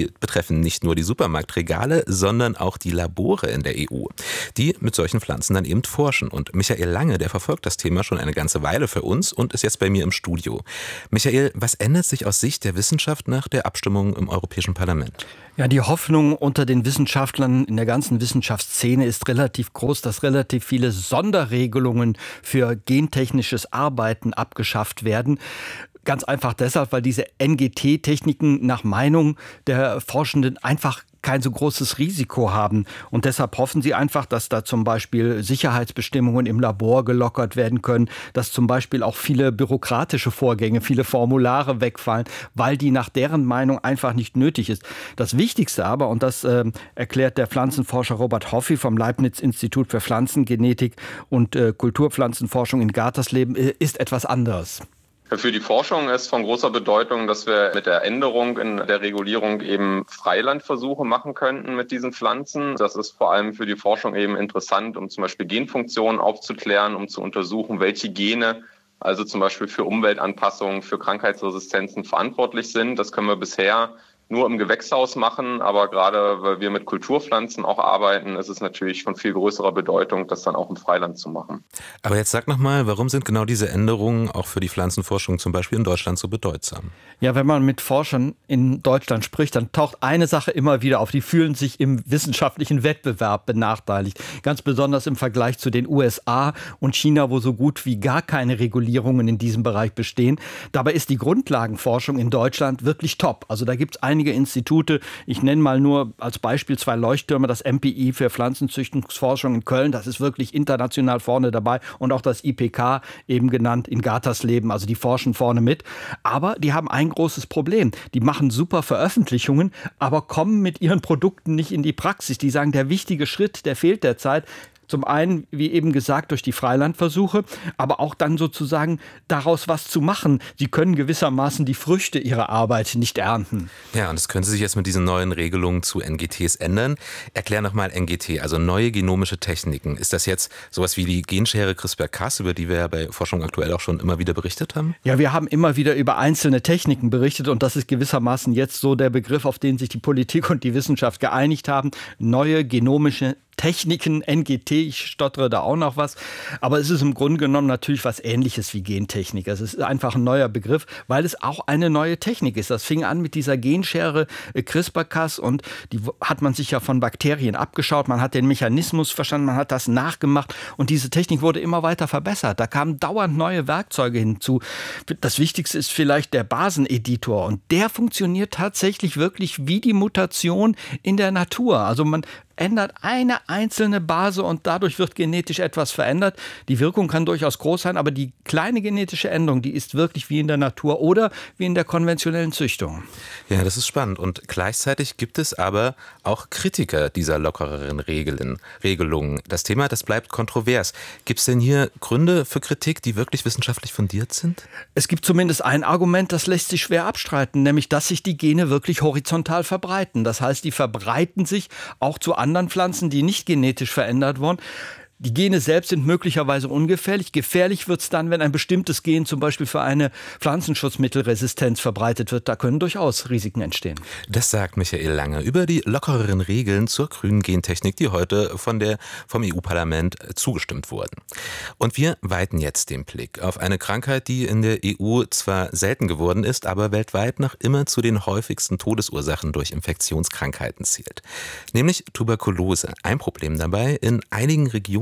nicht nur die Supermarktregale, sondern auch die Labore in der EU, die mit solchen Pflanzen dann eben forschen. Und Michael Lange, der verfolgt das Thema schon eine ganze Weile für uns und ist jetzt bei mir im Studio. Michael, was ändert sich aus Sicht der Wissenschaft nach der Abstimmung im Europäischen Parlament? Ja, die Hoffnung unter den Wissenschaftlern in der ganzen Wissenschaftsszene ist relativ groß, dass relativ viele Sonderregelungen für gentechnisches Arbeiten abgeschafft werden. Ganz einfach deshalb, weil diese NGT-Techniken nach Meinung der Forschenden einfach kein so großes Risiko haben. Und deshalb hoffen sie einfach, dass da zum Beispiel Sicherheitsbestimmungen im Labor gelockert werden können, dass zum Beispiel auch viele bürokratische Vorgänge, viele Formulare wegfallen, weil die nach deren Meinung einfach nicht nötig ist. Das Wichtigste aber, und das erklärt der Pflanzenforscher Robert Hoffi vom Leibniz-Institut für Pflanzengenetik und Kulturpflanzenforschung in Gatersleben, ist etwas anderes. Für die Forschung ist von großer Bedeutung, dass wir mit der Änderung in der Regulierung eben Freilandversuche machen könnten mit diesen Pflanzen. Das ist vor allem für die Forschung eben interessant, um zum Beispiel Genfunktionen aufzuklären, um zu untersuchen, welche Gene also zum Beispiel für Umweltanpassungen, für Krankheitsresistenzen verantwortlich sind. Das können wir bisher nur im Gewächshaus machen, aber gerade weil wir mit Kulturpflanzen auch arbeiten, ist es natürlich von viel größerer Bedeutung, das dann auch im Freiland zu machen. Aber jetzt sag nochmal, warum sind genau diese Änderungen auch für die Pflanzenforschung zum Beispiel in Deutschland so bedeutsam? Ja, wenn man mit Forschern in Deutschland spricht, dann taucht eine Sache immer wieder auf. Die fühlen sich im wissenschaftlichen Wettbewerb benachteiligt. Ganz besonders im Vergleich zu den USA und China, wo so gut wie gar keine Regulierungen in diesem Bereich bestehen. Dabei ist die Grundlagenforschung in Deutschland wirklich top. Also da gibt es einige Institute. Ich nenne mal nur als Beispiel 2 Leuchttürme, das MPI für Pflanzenzüchtungsforschung in Köln. Das ist wirklich international vorne dabei. Und auch das IPK, eben genannt in Gatersleben. Also die forschen vorne mit. Aber die haben ein großes Problem. Die machen super Veröffentlichungen, aber kommen mit ihren Produkten nicht in die Praxis. Die sagen, der wichtige Schritt, der fehlt derzeit. Zum einen, wie eben gesagt, durch die Freilandversuche, aber auch dann sozusagen daraus was zu machen. Sie können gewissermaßen die Früchte ihrer Arbeit nicht ernten. Ja, und das könnte sich jetzt mit diesen neuen Regelungen zu NGTs ändern. Erklär nochmal NGT, also neue genomische Techniken. Ist das jetzt sowas wie die Genschere CRISPR-Cas, über die wir ja bei Forschung aktuell auch schon immer wieder berichtet haben? Ja, wir haben immer wieder über einzelne Techniken berichtet und das ist gewissermaßen jetzt so der Begriff, auf den sich die Politik und die Wissenschaft geeinigt haben. Neue genomische Techniken, NGT, ich stottere da auch noch was, aber es ist im Grunde genommen natürlich was Ähnliches wie Gentechnik. Es ist einfach ein neuer Begriff, weil es auch eine neue Technik ist. Das fing an mit dieser Genschere CRISPR-Cas und die hat man sich ja von Bakterien abgeschaut, man hat den Mechanismus verstanden, man hat das nachgemacht und diese Technik wurde immer weiter verbessert. Da kamen dauernd neue Werkzeuge hinzu. Das Wichtigste ist vielleicht der Baseneditor und der funktioniert tatsächlich wirklich wie die Mutation in der Natur. Also man ändert eine einzelne Base und dadurch wird genetisch etwas verändert. Die Wirkung kann durchaus groß sein, aber die kleine genetische Änderung, die ist wirklich wie in der Natur oder wie in der konventionellen Züchtung. Ja, das ist spannend. Und gleichzeitig gibt es aber auch Kritiker dieser lockereren Regelungen. Das Thema, das bleibt kontrovers. Gibt es denn hier Gründe für Kritik, die wirklich wissenschaftlich fundiert sind? Es gibt zumindest ein Argument, das lässt sich schwer abstreiten, nämlich, dass sich die Gene wirklich horizontal verbreiten. Das heißt, die verbreiten sich auch zu anderen Pflanzen, die nicht genetisch verändert wurden. Die Gene selbst sind möglicherweise ungefährlich. Gefährlich wird es dann, wenn ein bestimmtes Gen zum Beispiel für eine Pflanzenschutzmittelresistenz verbreitet wird. Da können durchaus Risiken entstehen. Das sagt Michael Lange über die lockereren Regeln zur grünen Gentechnik, die heute vom EU-Parlament zugestimmt wurden. Und wir weiten jetzt den Blick auf eine Krankheit, die in der EU zwar selten geworden ist, aber weltweit noch immer zu den häufigsten Todesursachen durch Infektionskrankheiten zählt. Nämlich Tuberkulose. Ein Problem dabei: in einigen Regionen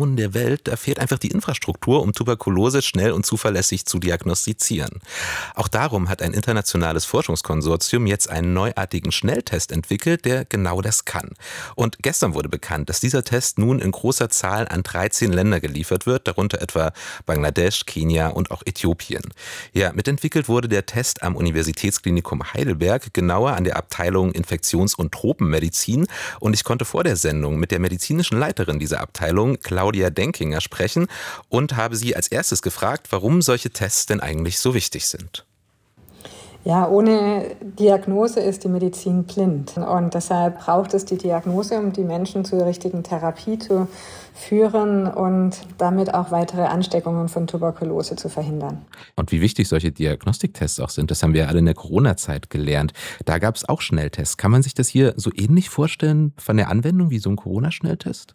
Regionen der Welt, da fehlt einfach die Infrastruktur, um Tuberkulose schnell und zuverlässig zu diagnostizieren. Auch darum hat ein internationales Forschungskonsortium jetzt einen neuartigen Schnelltest entwickelt, der genau das kann. Und gestern wurde bekannt, dass dieser Test nun in großer Zahl an 13 Länder geliefert wird, darunter etwa Bangladesch, Kenia und auch Äthiopien. Ja, mitentwickelt wurde der Test am Universitätsklinikum Heidelberg, genauer an der Abteilung Infektions- und Tropenmedizin. Und ich konnte vor der Sendung mit der medizinischen Leiterin dieser Abteilung, Claudia Denkinger, sprechen und habe sie als erstes gefragt, warum solche Tests denn eigentlich so wichtig sind. Ja, ohne Diagnose ist die Medizin blind. Und deshalb braucht es die Diagnose, um die Menschen zur richtigen Therapie zu führen und damit auch weitere Ansteckungen von Tuberkulose zu verhindern. Und wie wichtig solche Diagnostiktests auch sind, das haben wir ja alle in der Corona-Zeit gelernt. Da gab es auch Schnelltests. Kann man sich das hier so ähnlich vorstellen von der Anwendung wie so ein Corona-Schnelltest?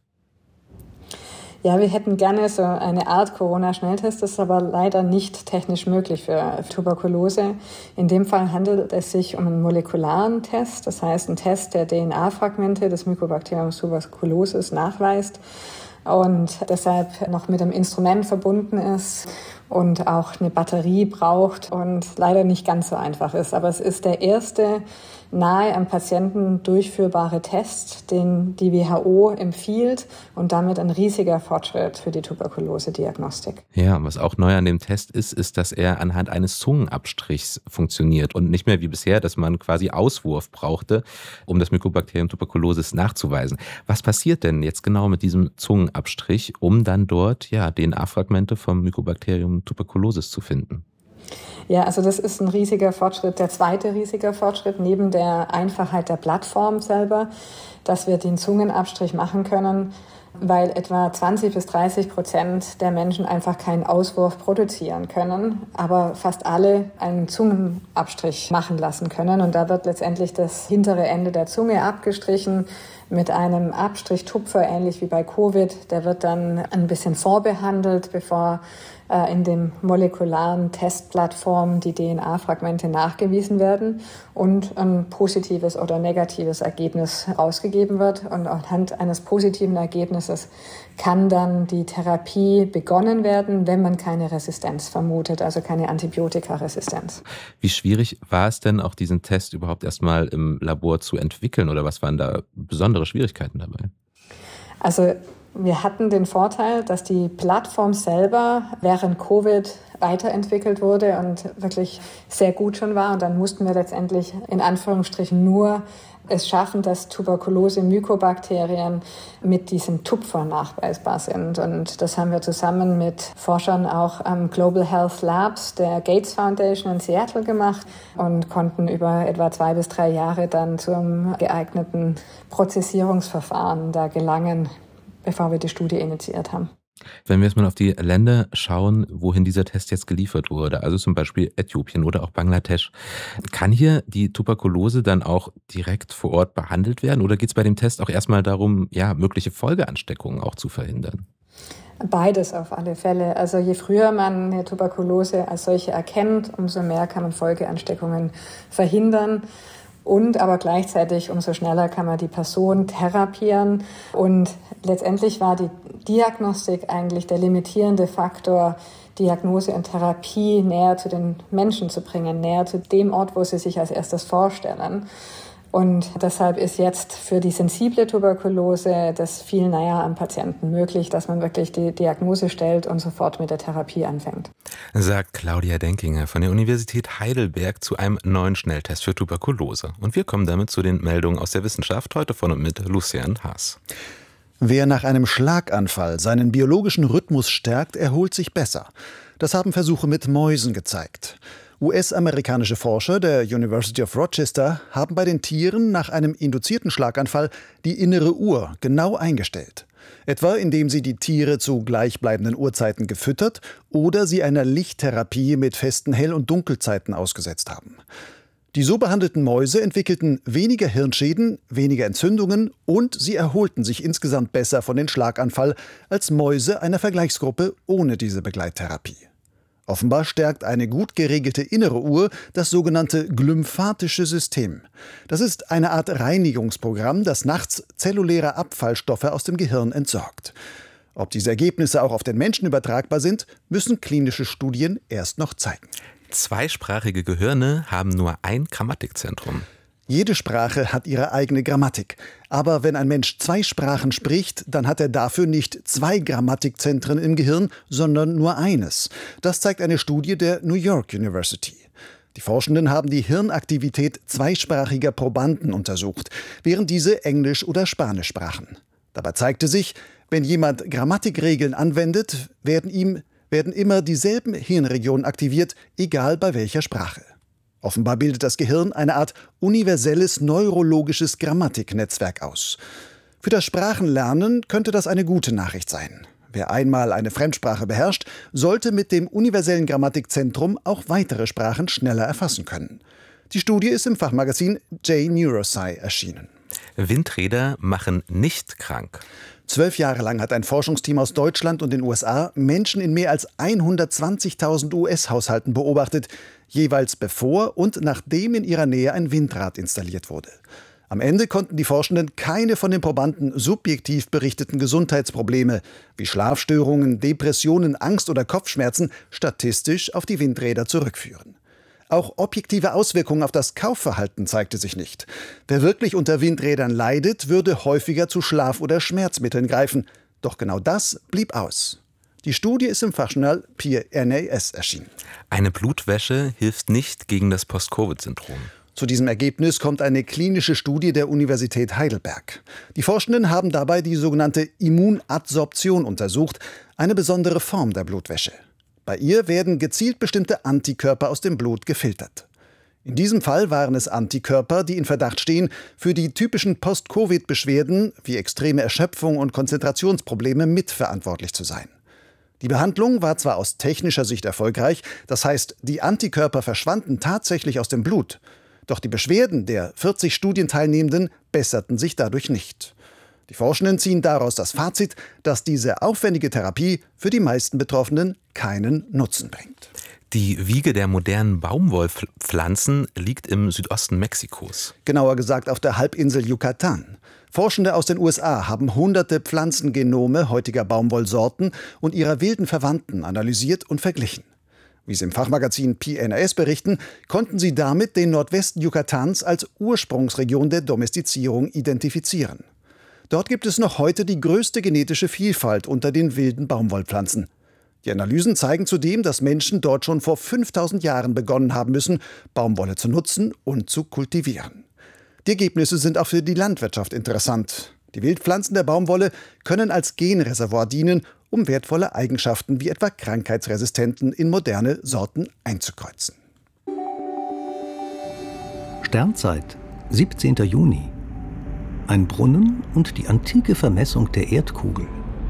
Ja, wir hätten gerne so eine Art Corona-Schnelltest, das ist aber leider nicht technisch möglich für Tuberkulose. In dem Fall handelt es sich um einen molekularen Test, das heißt einen Test, der DNA-Fragmente des Mycobacteriums tuberculosis nachweist und deshalb noch mit einem Instrument verbunden ist und auch eine Batterie braucht und leider nicht ganz so einfach ist. Aber es ist der erste nahe am Patienten durchführbare Test, den die WHO empfiehlt und damit ein riesiger Fortschritt für die Tuberkulose-Diagnostik. Ja, was auch neu an dem Test ist, dass er anhand eines Zungenabstrichs funktioniert und nicht mehr wie bisher, dass man quasi Auswurf brauchte, um das Mycobacterium tuberculosis nachzuweisen. Was passiert denn jetzt genau mit diesem Zungenabstrich, um dann dort DNA-Fragmente vom Mycobacterium tuberculosis zu finden? Ja, also das ist ein riesiger Fortschritt, der zweite riesige Fortschritt neben der Einfachheit der Plattform selber, dass wir den Zungenabstrich machen können, weil etwa 20-30% der Menschen einfach keinen Auswurf produzieren können, aber fast alle einen Zungenabstrich machen lassen können. Und da wird letztendlich das hintere Ende der Zunge abgestrichen mit einem Abstrichtupfer, ähnlich wie bei Covid. Der wird dann ein bisschen vorbehandelt, bevor in den molekularen Testplattformen die DNA-Fragmente nachgewiesen werden und ein positives oder negatives Ergebnis rausgegeben wird. Und anhand eines positiven Ergebnisses kann dann die Therapie begonnen werden, wenn man keine Resistenz vermutet, also keine Antibiotikaresistenz. Wie schwierig war es denn, auch diesen Test überhaupt erstmal im Labor zu entwickeln oder was waren da besondere Schwierigkeiten dabei? Also wir hatten den Vorteil, dass die Plattform selber während Covid weiterentwickelt wurde und wirklich sehr gut schon war. Und dann mussten wir letztendlich in Anführungsstrichen nur es schaffen, dass Tuberkulose-Mykobakterien mit diesem Tupfer nachweisbar sind. Und das haben wir zusammen mit Forschern auch am Global Health Labs der Gates Foundation in Seattle gemacht und konnten über etwa 2 bis 3 Jahre dann zum geeigneten Prozessierungsverfahren da gelangen, bevor wir die Studie initiiert haben. Wenn wir jetzt mal auf die Länder schauen, wohin dieser Test jetzt geliefert wurde, also zum Beispiel Äthiopien oder auch Bangladesch, kann hier die Tuberkulose dann auch direkt vor Ort behandelt werden oder geht es bei dem Test auch erstmal darum, mögliche Folgeansteckungen auch zu verhindern? Beides auf alle Fälle. Also je früher man eine Tuberkulose als solche erkennt, umso mehr kann man Folgeansteckungen verhindern. Und aber gleichzeitig umso schneller kann man die Person therapieren. Und letztendlich war die Diagnostik eigentlich der limitierende Faktor, Diagnose und Therapie näher zu den Menschen zu bringen, näher zu dem Ort, wo sie sich als erstes vorstellen. Und deshalb ist jetzt für die sensible Tuberkulose das viel näher am Patienten möglich, dass man wirklich die Diagnose stellt und sofort mit der Therapie anfängt. Sagt Claudia Denkinger von der Universität Heidelberg zu einem neuen Schnelltest für Tuberkulose. Und wir kommen damit zu den Meldungen aus der Wissenschaft, heute von und mit Lucian Haas. Wer nach einem Schlaganfall seinen biologischen Rhythmus stärkt, erholt sich besser. Das haben Versuche mit Mäusen gezeigt. US-amerikanische Forscher der University of Rochester haben bei den Tieren nach einem induzierten Schlaganfall die innere Uhr genau eingestellt. Etwa indem sie die Tiere zu gleichbleibenden Uhrzeiten gefüttert oder sie einer Lichttherapie mit festen Hell- und Dunkelzeiten ausgesetzt haben. Die so behandelten Mäuse entwickelten weniger Hirnschäden, weniger Entzündungen und sie erholten sich insgesamt besser von dem Schlaganfall als Mäuse einer Vergleichsgruppe ohne diese Begleittherapie. Offenbar stärkt eine gut geregelte innere Uhr das sogenannte glymphatische System. Das ist eine Art Reinigungsprogramm, das nachts zelluläre Abfallstoffe aus dem Gehirn entsorgt. Ob diese Ergebnisse auch auf den Menschen übertragbar sind, müssen klinische Studien erst noch zeigen. Zweisprachige Gehirne haben nur ein Grammatikzentrum. Jede Sprache hat ihre eigene Grammatik. Aber wenn ein Mensch 2 Sprachen spricht, dann hat er dafür nicht 2 Grammatikzentren im Gehirn, sondern nur eines. Das zeigt eine Studie der New York University. Die Forschenden haben die Hirnaktivität zweisprachiger Probanden untersucht, während diese Englisch oder Spanisch sprachen. Dabei zeigte sich, wenn jemand Grammatikregeln anwendet, werden immer dieselben Hirnregionen aktiviert, egal bei welcher Sprache. Offenbar bildet das Gehirn eine Art universelles neurologisches Grammatiknetzwerk aus. Für das Sprachenlernen könnte das eine gute Nachricht sein. Wer einmal eine Fremdsprache beherrscht, sollte mit dem universellen Grammatikzentrum auch weitere Sprachen schneller erfassen können. Die Studie ist im Fachmagazin J-Neurosci erschienen. Windräder machen nicht krank. 12 Jahre lang hat ein Forschungsteam aus Deutschland und den USA Menschen in mehr als 120.000 US-Haushalten beobachtet, jeweils bevor und nachdem in ihrer Nähe ein Windrad installiert wurde. Am Ende konnten die Forschenden keine von den Probanden subjektiv berichteten Gesundheitsprobleme wie Schlafstörungen, Depressionen, Angst oder Kopfschmerzen statistisch auf die Windräder zurückführen. Auch objektive Auswirkungen auf das Kaufverhalten zeigte sich nicht. Wer wirklich unter Windrädern leidet, würde häufiger zu Schlaf- oder Schmerzmitteln greifen. Doch genau das blieb aus. Die Studie ist im Fachjournal PNAS erschienen. Eine Blutwäsche hilft nicht gegen das Post-Covid-Syndrom. Zu diesem Ergebnis kommt eine klinische Studie der Universität Heidelberg. Die Forschenden haben dabei die sogenannte Immunadsorption untersucht, eine besondere Form der Blutwäsche. Bei ihr werden gezielt bestimmte Antikörper aus dem Blut gefiltert. In diesem Fall waren es Antikörper, die in Verdacht stehen, für die typischen Post-Covid-Beschwerden wie extreme Erschöpfung und Konzentrationsprobleme mitverantwortlich zu sein. Die Behandlung war zwar aus technischer Sicht erfolgreich, das heißt, die Antikörper verschwanden tatsächlich aus dem Blut, doch die Beschwerden der 40 Studienteilnehmenden besserten sich dadurch nicht. Die Forschenden ziehen daraus das Fazit, dass diese aufwendige Therapie für die meisten Betroffenen keinen Nutzen bringt. Die Wiege der modernen Baumwollpflanzen liegt im Südosten Mexikos. Genauer gesagt auf der Halbinsel Yucatan. Forschende aus den USA haben hunderte Pflanzengenome heutiger Baumwollsorten und ihrer wilden Verwandten analysiert und verglichen. Wie sie im Fachmagazin PNAS berichten, konnten sie damit den Nordwesten Yucatans als Ursprungsregion der Domestizierung identifizieren. Dort gibt es noch heute die größte genetische Vielfalt unter den wilden Baumwollpflanzen. Die Analysen zeigen zudem, dass Menschen dort schon vor 5000 Jahren begonnen haben müssen, Baumwolle zu nutzen und zu kultivieren. Die Ergebnisse sind auch für die Landwirtschaft interessant. Die Wildpflanzen der Baumwolle können als Genreservoir dienen, um wertvolle Eigenschaften wie etwa Krankheitsresistenten in moderne Sorten einzukreuzen. Sternzeit, 17. Juni. Ein Brunnen und die antike Vermessung der Erdkugel.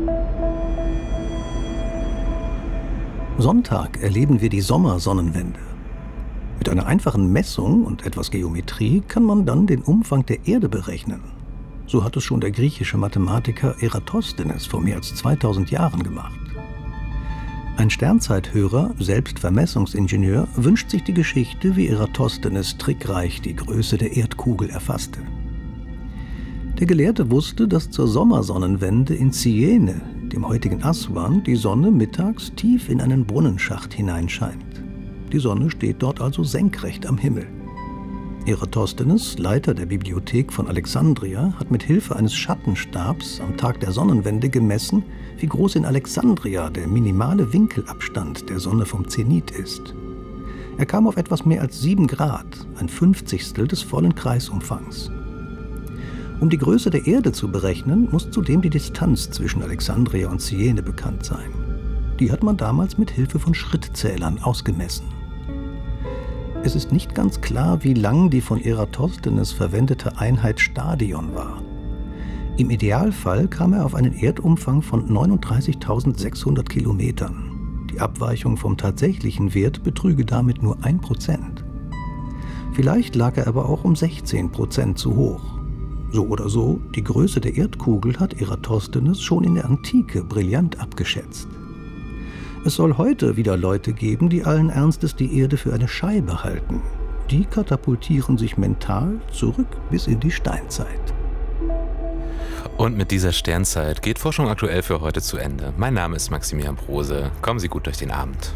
Sonntag erleben wir die Sommersonnenwende. Mit einer einfachen Messung und etwas Geometrie kann man dann den Umfang der Erde berechnen. So hat es schon der griechische Mathematiker Eratosthenes vor mehr als 2000 Jahren gemacht. Ein Sternzeithörer, selbst Vermessungsingenieur, wünscht sich die Geschichte, wie Eratosthenes trickreich die Größe der Erdkugel erfasste. Der Gelehrte wusste, dass zur Sommersonnenwende in Cyene, dem heutigen Aswan, die Sonne mittags tief in einen Brunnenschacht hineinscheint. Die Sonne steht dort also senkrecht am Himmel. Eratosthenes, Leiter der Bibliothek von Alexandria, hat mit Hilfe eines Schattenstabs am Tag der Sonnenwende gemessen, wie groß in Alexandria der minimale Winkelabstand der Sonne vom Zenit ist. Er kam auf etwas mehr als 7 Grad, ein 50stel des vollen Kreisumfangs. Um die Größe der Erde zu berechnen, muss zudem die Distanz zwischen Alexandria und Cyene bekannt sein. Die hat man damals mit Hilfe von Schrittzählern ausgemessen. Es ist nicht ganz klar, wie lang die von Eratosthenes verwendete Einheit Stadion war. Im Idealfall kam er auf einen Erdumfang von 39.600 Kilometern. Die Abweichung vom tatsächlichen Wert betrüge damit nur 1%. Vielleicht lag er aber auch um 16% zu hoch. So oder so, die Größe der Erdkugel hat Eratosthenes schon in der Antike brillant abgeschätzt. Es soll heute wieder Leute geben, die allen Ernstes die Erde für eine Scheibe halten. Die katapultieren sich mental zurück bis in die Steinzeit. Und mit dieser Sternzeit geht Forschung aktuell für heute zu Ende. Mein Name ist Maximilian Brose. Kommen Sie gut durch den Abend.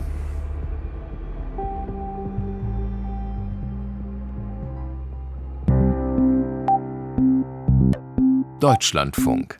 Deutschlandfunk.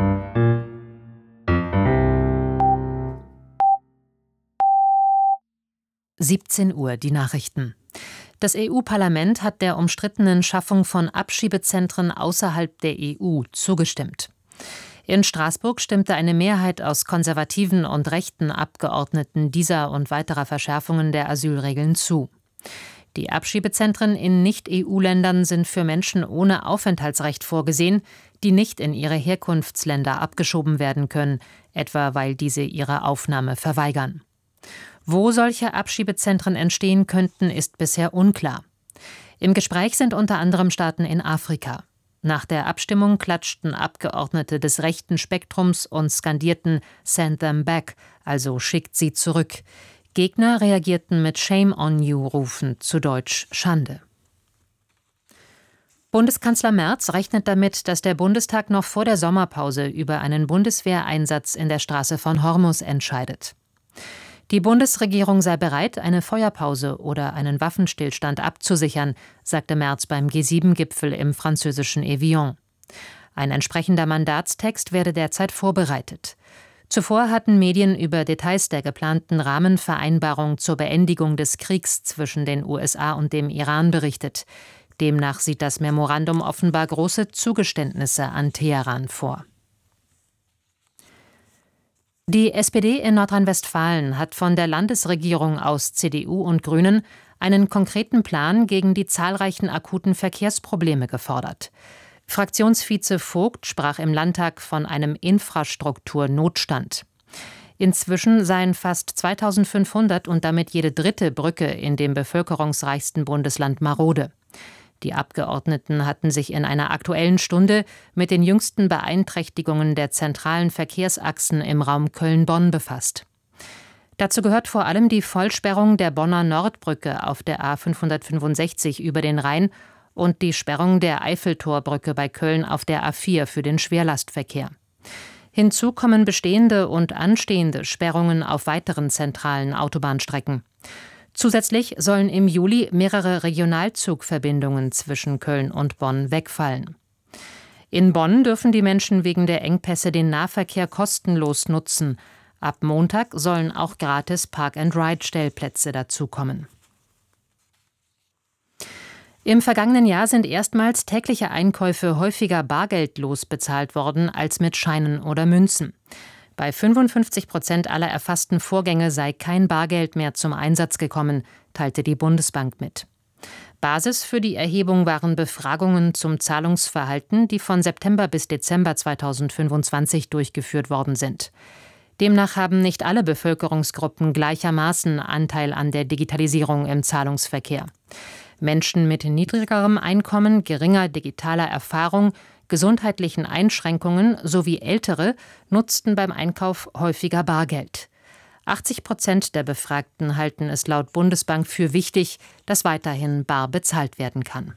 Uhr, die Nachrichten. Das EU-Parlament hat der umstrittenen Schaffung von Abschiebezentren außerhalb der EU zugestimmt. In Straßburg stimmte eine Mehrheit aus konservativen und rechten Abgeordneten dieser und weiterer Verschärfungen der Asylregeln zu. Die Abschiebezentren in Nicht-EU-Ländern sind für Menschen ohne Aufenthaltsrecht vorgesehen, die nicht in ihre Herkunftsländer abgeschoben werden können, etwa weil diese ihre Aufnahme verweigern. Wo solche Abschiebezentren entstehen könnten, ist bisher unklar. Im Gespräch sind unter anderem Staaten in Afrika. Nach der Abstimmung klatschten Abgeordnete des rechten Spektrums und skandierten "Send them back", also schickt sie zurück. Gegner reagierten mit "Shame on you"-Rufen, zu Deutsch Schande. Bundeskanzler Merz rechnet damit, dass der Bundestag noch vor der Sommerpause über einen Bundeswehreinsatz in der Straße von Hormuz entscheidet. Die Bundesregierung sei bereit, eine Feuerpause oder einen Waffenstillstand abzusichern, sagte Merz beim G7-Gipfel im französischen Evian. Ein entsprechender Mandatstext werde derzeit vorbereitet. Zuvor hatten Medien über Details der geplanten Rahmenvereinbarung zur Beendigung des Kriegs zwischen den USA und dem Iran berichtet. Demnach sieht das Memorandum offenbar große Zugeständnisse an Teheran vor. Die SPD in Nordrhein-Westfalen hat von der Landesregierung aus CDU und Grünen einen konkreten Plan gegen die zahlreichen akuten Verkehrsprobleme gefordert. Fraktionsvize Vogt sprach im Landtag von einem Infrastrukturnotstand. Inzwischen seien fast 2500 und damit jede dritte Brücke in dem bevölkerungsreichsten Bundesland marode. Die Abgeordneten hatten sich in einer Aktuellen Stunde mit den jüngsten Beeinträchtigungen der zentralen Verkehrsachsen im Raum Köln-Bonn befasst. Dazu gehört vor allem die Vollsperrung der Bonner Nordbrücke auf der A565 über den Rhein und die Sperrung der Eiffeltorbrücke bei Köln auf der A4 für den Schwerlastverkehr. Hinzu kommen bestehende und anstehende Sperrungen auf weiteren zentralen Autobahnstrecken. Zusätzlich sollen im Juli mehrere Regionalzugverbindungen zwischen Köln und Bonn wegfallen. In Bonn dürfen die Menschen wegen der Engpässe den Nahverkehr kostenlos nutzen. Ab Montag sollen auch gratis Park-and-Ride-Stellplätze dazukommen. Im vergangenen Jahr sind erstmals tägliche Einkäufe häufiger bargeldlos bezahlt worden als mit Scheinen oder Münzen. Bei 55% aller erfassten Vorgänge sei kein Bargeld mehr zum Einsatz gekommen, teilte die Bundesbank mit. Basis für die Erhebung waren Befragungen zum Zahlungsverhalten, die von September bis Dezember 2025 durchgeführt worden sind. Demnach haben nicht alle Bevölkerungsgruppen gleichermaßen Anteil an der Digitalisierung im Zahlungsverkehr. Menschen mit niedrigerem Einkommen, geringer digitaler Erfahrung, gesundheitlichen Einschränkungen sowie Ältere nutzten beim Einkauf häufiger Bargeld. 80% der Befragten halten es laut Bundesbank für wichtig, dass weiterhin bar bezahlt werden kann.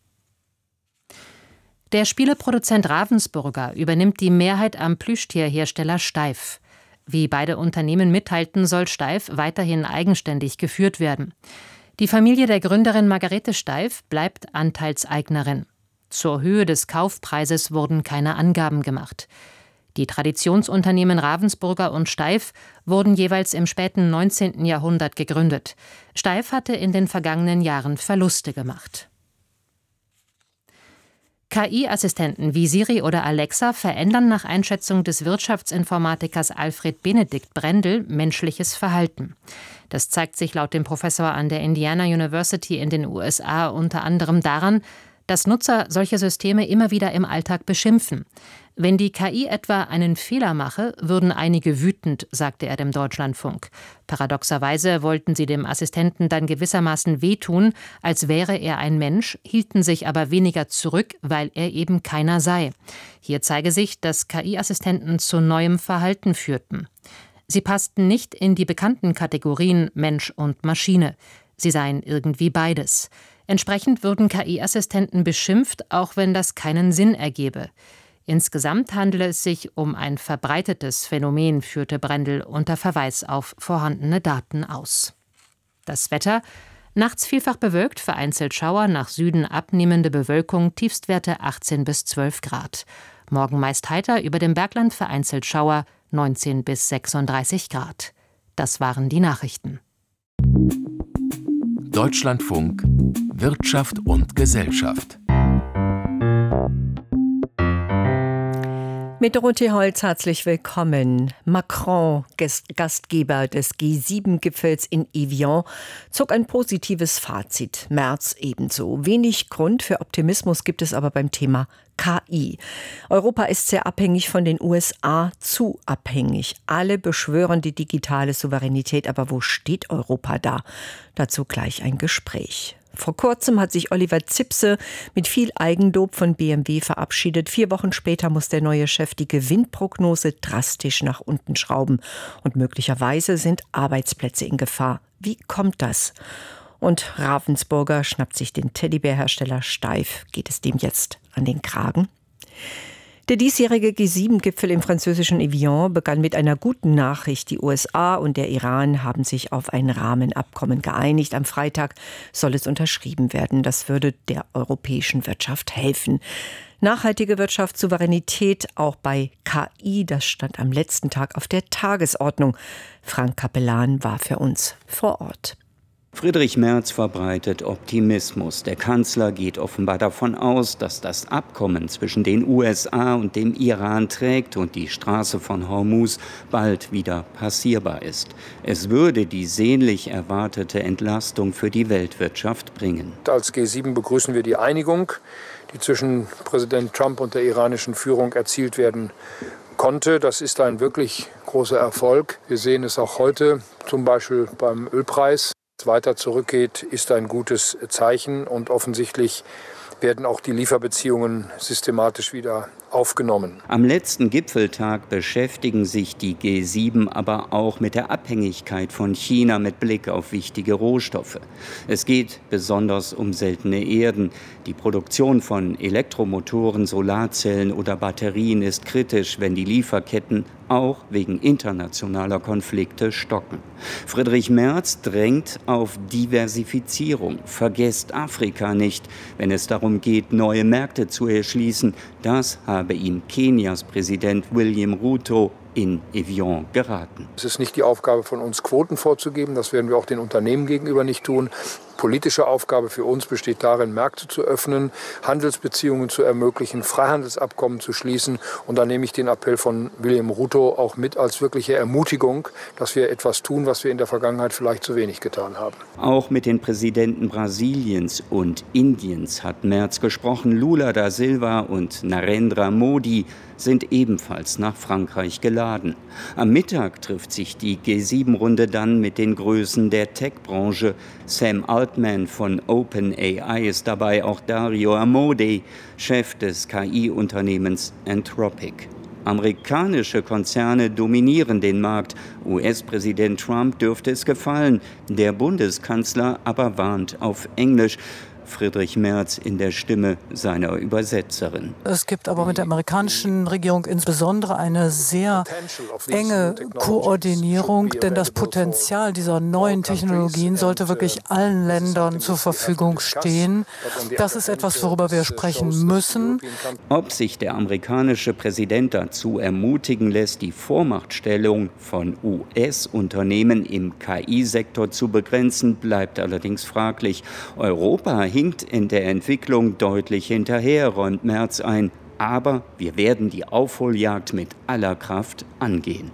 Der Spieleproduzent Ravensburger übernimmt die Mehrheit am Plüschtierhersteller Steiff. Wie beide Unternehmen mitteilten, soll Steiff weiterhin eigenständig geführt werden. Die Familie der Gründerin Margarete Steiff bleibt Anteilseignerin. Zur Höhe des Kaufpreises wurden keine Angaben gemacht. Die Traditionsunternehmen Ravensburger und Steiff wurden jeweils im späten 19. Jahrhundert gegründet. Steiff hatte in den vergangenen Jahren Verluste gemacht. KI-Assistenten wie Siri oder Alexa verändern nach Einschätzung des Wirtschaftsinformatikers Alfred Benedikt Brendel menschliches Verhalten. Das zeigt sich laut dem Professor an der Indiana University in den USA unter anderem daran, dass Nutzer solche Systeme immer wieder im Alltag beschimpfen. Wenn die KI etwa einen Fehler mache, würden einige wütend, sagte er dem Deutschlandfunk. Paradoxerweise wollten sie dem Assistenten dann gewissermaßen wehtun, als wäre er ein Mensch, hielten sich aber weniger zurück, weil er eben keiner sei. Hier zeige sich, dass KI-Assistenten zu neuem Verhalten führten. Sie passten nicht in die bekannten Kategorien Mensch und Maschine. Sie seien irgendwie beides. Entsprechend würden KI-Assistenten beschimpft, auch wenn das keinen Sinn ergebe. Insgesamt handele es sich um ein verbreitetes Phänomen, führte Brendel unter Verweis auf vorhandene Daten aus. Das Wetter: nachts vielfach bewölkt, vereinzelt Schauer, nach Süden abnehmende Bewölkung, Tiefstwerte 18 bis 12 Grad. Morgen meist heiter, über dem Bergland vereinzelt Schauer, 19 bis 36 Grad. Das waren die Nachrichten. Deutschlandfunk Wirtschaft und Gesellschaft. Mit Dorothee Holz herzlich willkommen. Macron, Gastgeber des G7-Gipfels in Evian, zog ein positives Fazit. Merz ebenso. Wenig Grund für Optimismus gibt es aber beim Thema KI. Europa ist sehr abhängig von den USA, zu abhängig. Alle beschwören die digitale Souveränität, aber wo steht Europa da? Dazu gleich ein Gespräch. Vor kurzem hat sich Oliver Zipse mit viel Eigenlob von BMW verabschiedet. 4 Wochen später muss der neue Chef die Gewinnprognose drastisch nach unten schrauben. Und möglicherweise sind Arbeitsplätze in Gefahr. Wie kommt das? Und Ravensburger schnappt sich den Teddybärhersteller Steif. Geht es dem jetzt an den Kragen? Der diesjährige G7-Gipfel im französischen Evian begann mit einer guten Nachricht. Die USA und der Iran haben sich auf ein Rahmenabkommen geeinigt. Am Freitag soll es unterschrieben werden. Das würde der europäischen Wirtschaft helfen. Nachhaltige Wirtschaftssouveränität auch bei KI, das stand am letzten Tag auf der Tagesordnung. Frank Capellan war für uns vor Ort. Friedrich Merz verbreitet Optimismus. Der Kanzler geht offenbar davon aus, dass das Abkommen zwischen den USA und dem Iran trägt und die Straße von Hormuz bald wieder passierbar ist. Es würde die sehnlich erwartete Entlastung für die Weltwirtschaft bringen. Als G7 begrüßen wir die Einigung, die zwischen Präsident Trump und der iranischen Führung erzielt werden konnte. Das ist ein wirklich großer Erfolg. Wir sehen es auch heute, zum Beispiel beim Ölpreis. Weiter zurückgeht, ist ein gutes Zeichen und offensichtlich werden auch die Lieferbeziehungen systematisch wieder aufgenommen. Am letzten Gipfeltag beschäftigen sich die G7 aber auch mit der Abhängigkeit von China mit Blick auf wichtige Rohstoffe. Es geht besonders um seltene Erden. Die Produktion von Elektromotoren, Solarzellen oder Batterien ist kritisch, wenn die Lieferketten auch wegen internationaler Konflikte stocken. Friedrich Merz drängt auf Diversifizierung. Vergesst Afrika nicht, wenn es darum geht, neue Märkte zu erschließen. Das habe ihm Kenias Präsident William Ruto in Evian geraten. Es ist nicht die Aufgabe von uns, Quoten vorzugeben. Das werden wir auch den Unternehmen gegenüber nicht tun. Politische Aufgabe für uns besteht darin, Märkte zu öffnen, Handelsbeziehungen zu ermöglichen, Freihandelsabkommen zu schließen. Und da nehme ich den Appell von William Ruto auch mit als wirkliche Ermutigung, dass wir etwas tun, was wir in der Vergangenheit vielleicht zu wenig getan haben. Auch mit den Präsidenten Brasiliens und Indiens hat Merz gesprochen. Lula da Silva und Narendra Modi sind ebenfalls nach Frankreich geladen. Am Mittag trifft sich die G7-Runde dann mit den Größen der Tech-Branche. Sam Altman von OpenAI ist dabei, auch Dario Amodei, Chef des KI-Unternehmens Anthropic. Amerikanische Konzerne dominieren den Markt. US-Präsident Trump dürfte es gefallen. Der Bundeskanzler aber warnt auf Englisch. Friedrich Merz in der Stimme seiner Übersetzerin. Es gibt aber mit der amerikanischen Regierung insbesondere eine sehr enge Koordinierung, denn das Potenzial dieser neuen Technologien sollte wirklich allen Ländern zur Verfügung stehen. Das ist etwas, worüber wir sprechen müssen. Ob sich der amerikanische Präsident dazu ermutigen lässt, die Vormachtstellung von US-Unternehmen im KI-Sektor zu begrenzen, bleibt allerdings fraglich. Europa hinkt in der Entwicklung deutlich hinterher, räumt Merz ein. Aber wir werden die Aufholjagd mit aller Kraft angehen.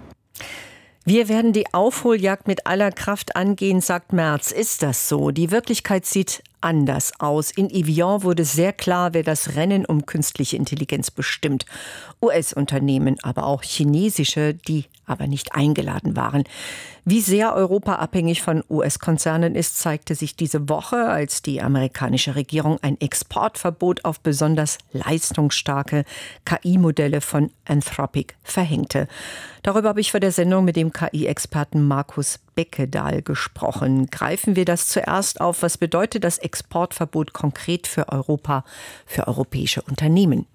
Wir werden die Aufholjagd mit aller Kraft angehen, sagt Merz. Ist das so? Die Wirklichkeit sieht anders aus. In Evian wurde sehr klar, wer das Rennen um künstliche Intelligenz bestimmt. US-Unternehmen, aber auch chinesische, die aber nicht eingeladen waren. Wie sehr Europa abhängig von US-Konzernen ist, zeigte sich diese Woche, als die amerikanische Regierung ein Exportverbot auf besonders leistungsstarke KI-Modelle von Anthropic verhängte. Darüber habe ich vor der Sendung mit dem KI-Experten Markus Beckedahl gesprochen. Greifen wir das zuerst auf. Was bedeutet das Exportverbot konkret für Europa, für europäische Unternehmen?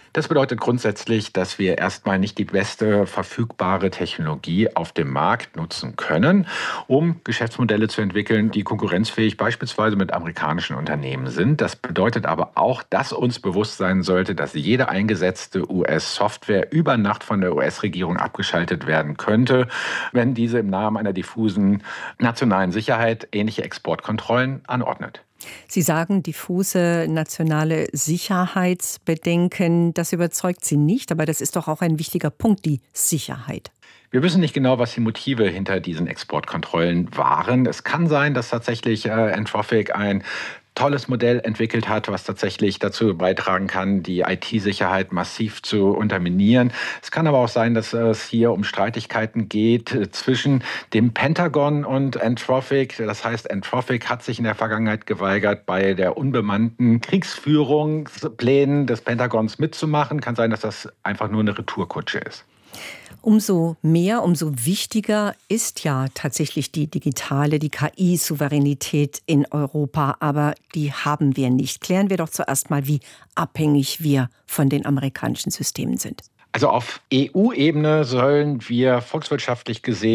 Das bedeutet grundsätzlich, dass wir erstmal nicht die beste verfügbare Technologie auf dem Markt nutzen können, um Geschäftsmodelle zu entwickeln, die konkurrenzfähig beispielsweise mit amerikanischen Unternehmen sind. Das bedeutet aber auch, dass uns bewusst sein sollte, dass jede eingesetzte US-Software über Nacht von der US-Regierung abgeschaltet werden könnte, wenn diese im Namen einer diffusen nationalen Sicherheit ähnliche Exportkontrollen anordnet. Sie sagen, diffuse nationale Sicherheitsbedenken, das überzeugt Sie nicht, aber das ist doch auch ein wichtiger Punkt, die Sicherheit. Wir wissen nicht genau, was die Motive hinter diesen Exportkontrollen waren. Es kann sein, dass tatsächlich Anthropic ein tolles Modell entwickelt hat, was tatsächlich dazu beitragen kann, die IT-Sicherheit massiv zu unterminieren. Es kann aber auch sein, dass es hier um Streitigkeiten geht zwischen dem Pentagon und Anthropic. Das heißt, Anthropic hat sich in der Vergangenheit geweigert, bei der unbemannten Kriegsführungsplänen des Pentagons mitzumachen. Kann sein, dass das einfach nur eine Retourkutsche ist. Umso mehr, umso wichtiger ist ja tatsächlich die digitale, die KI-Souveränität in Europa. Aber die haben wir nicht. Klären wir doch zuerst mal, wie abhängig wir von den amerikanischen Systemen sind. Also auf EU-Ebene sollen wir volkswirtschaftlich gesehen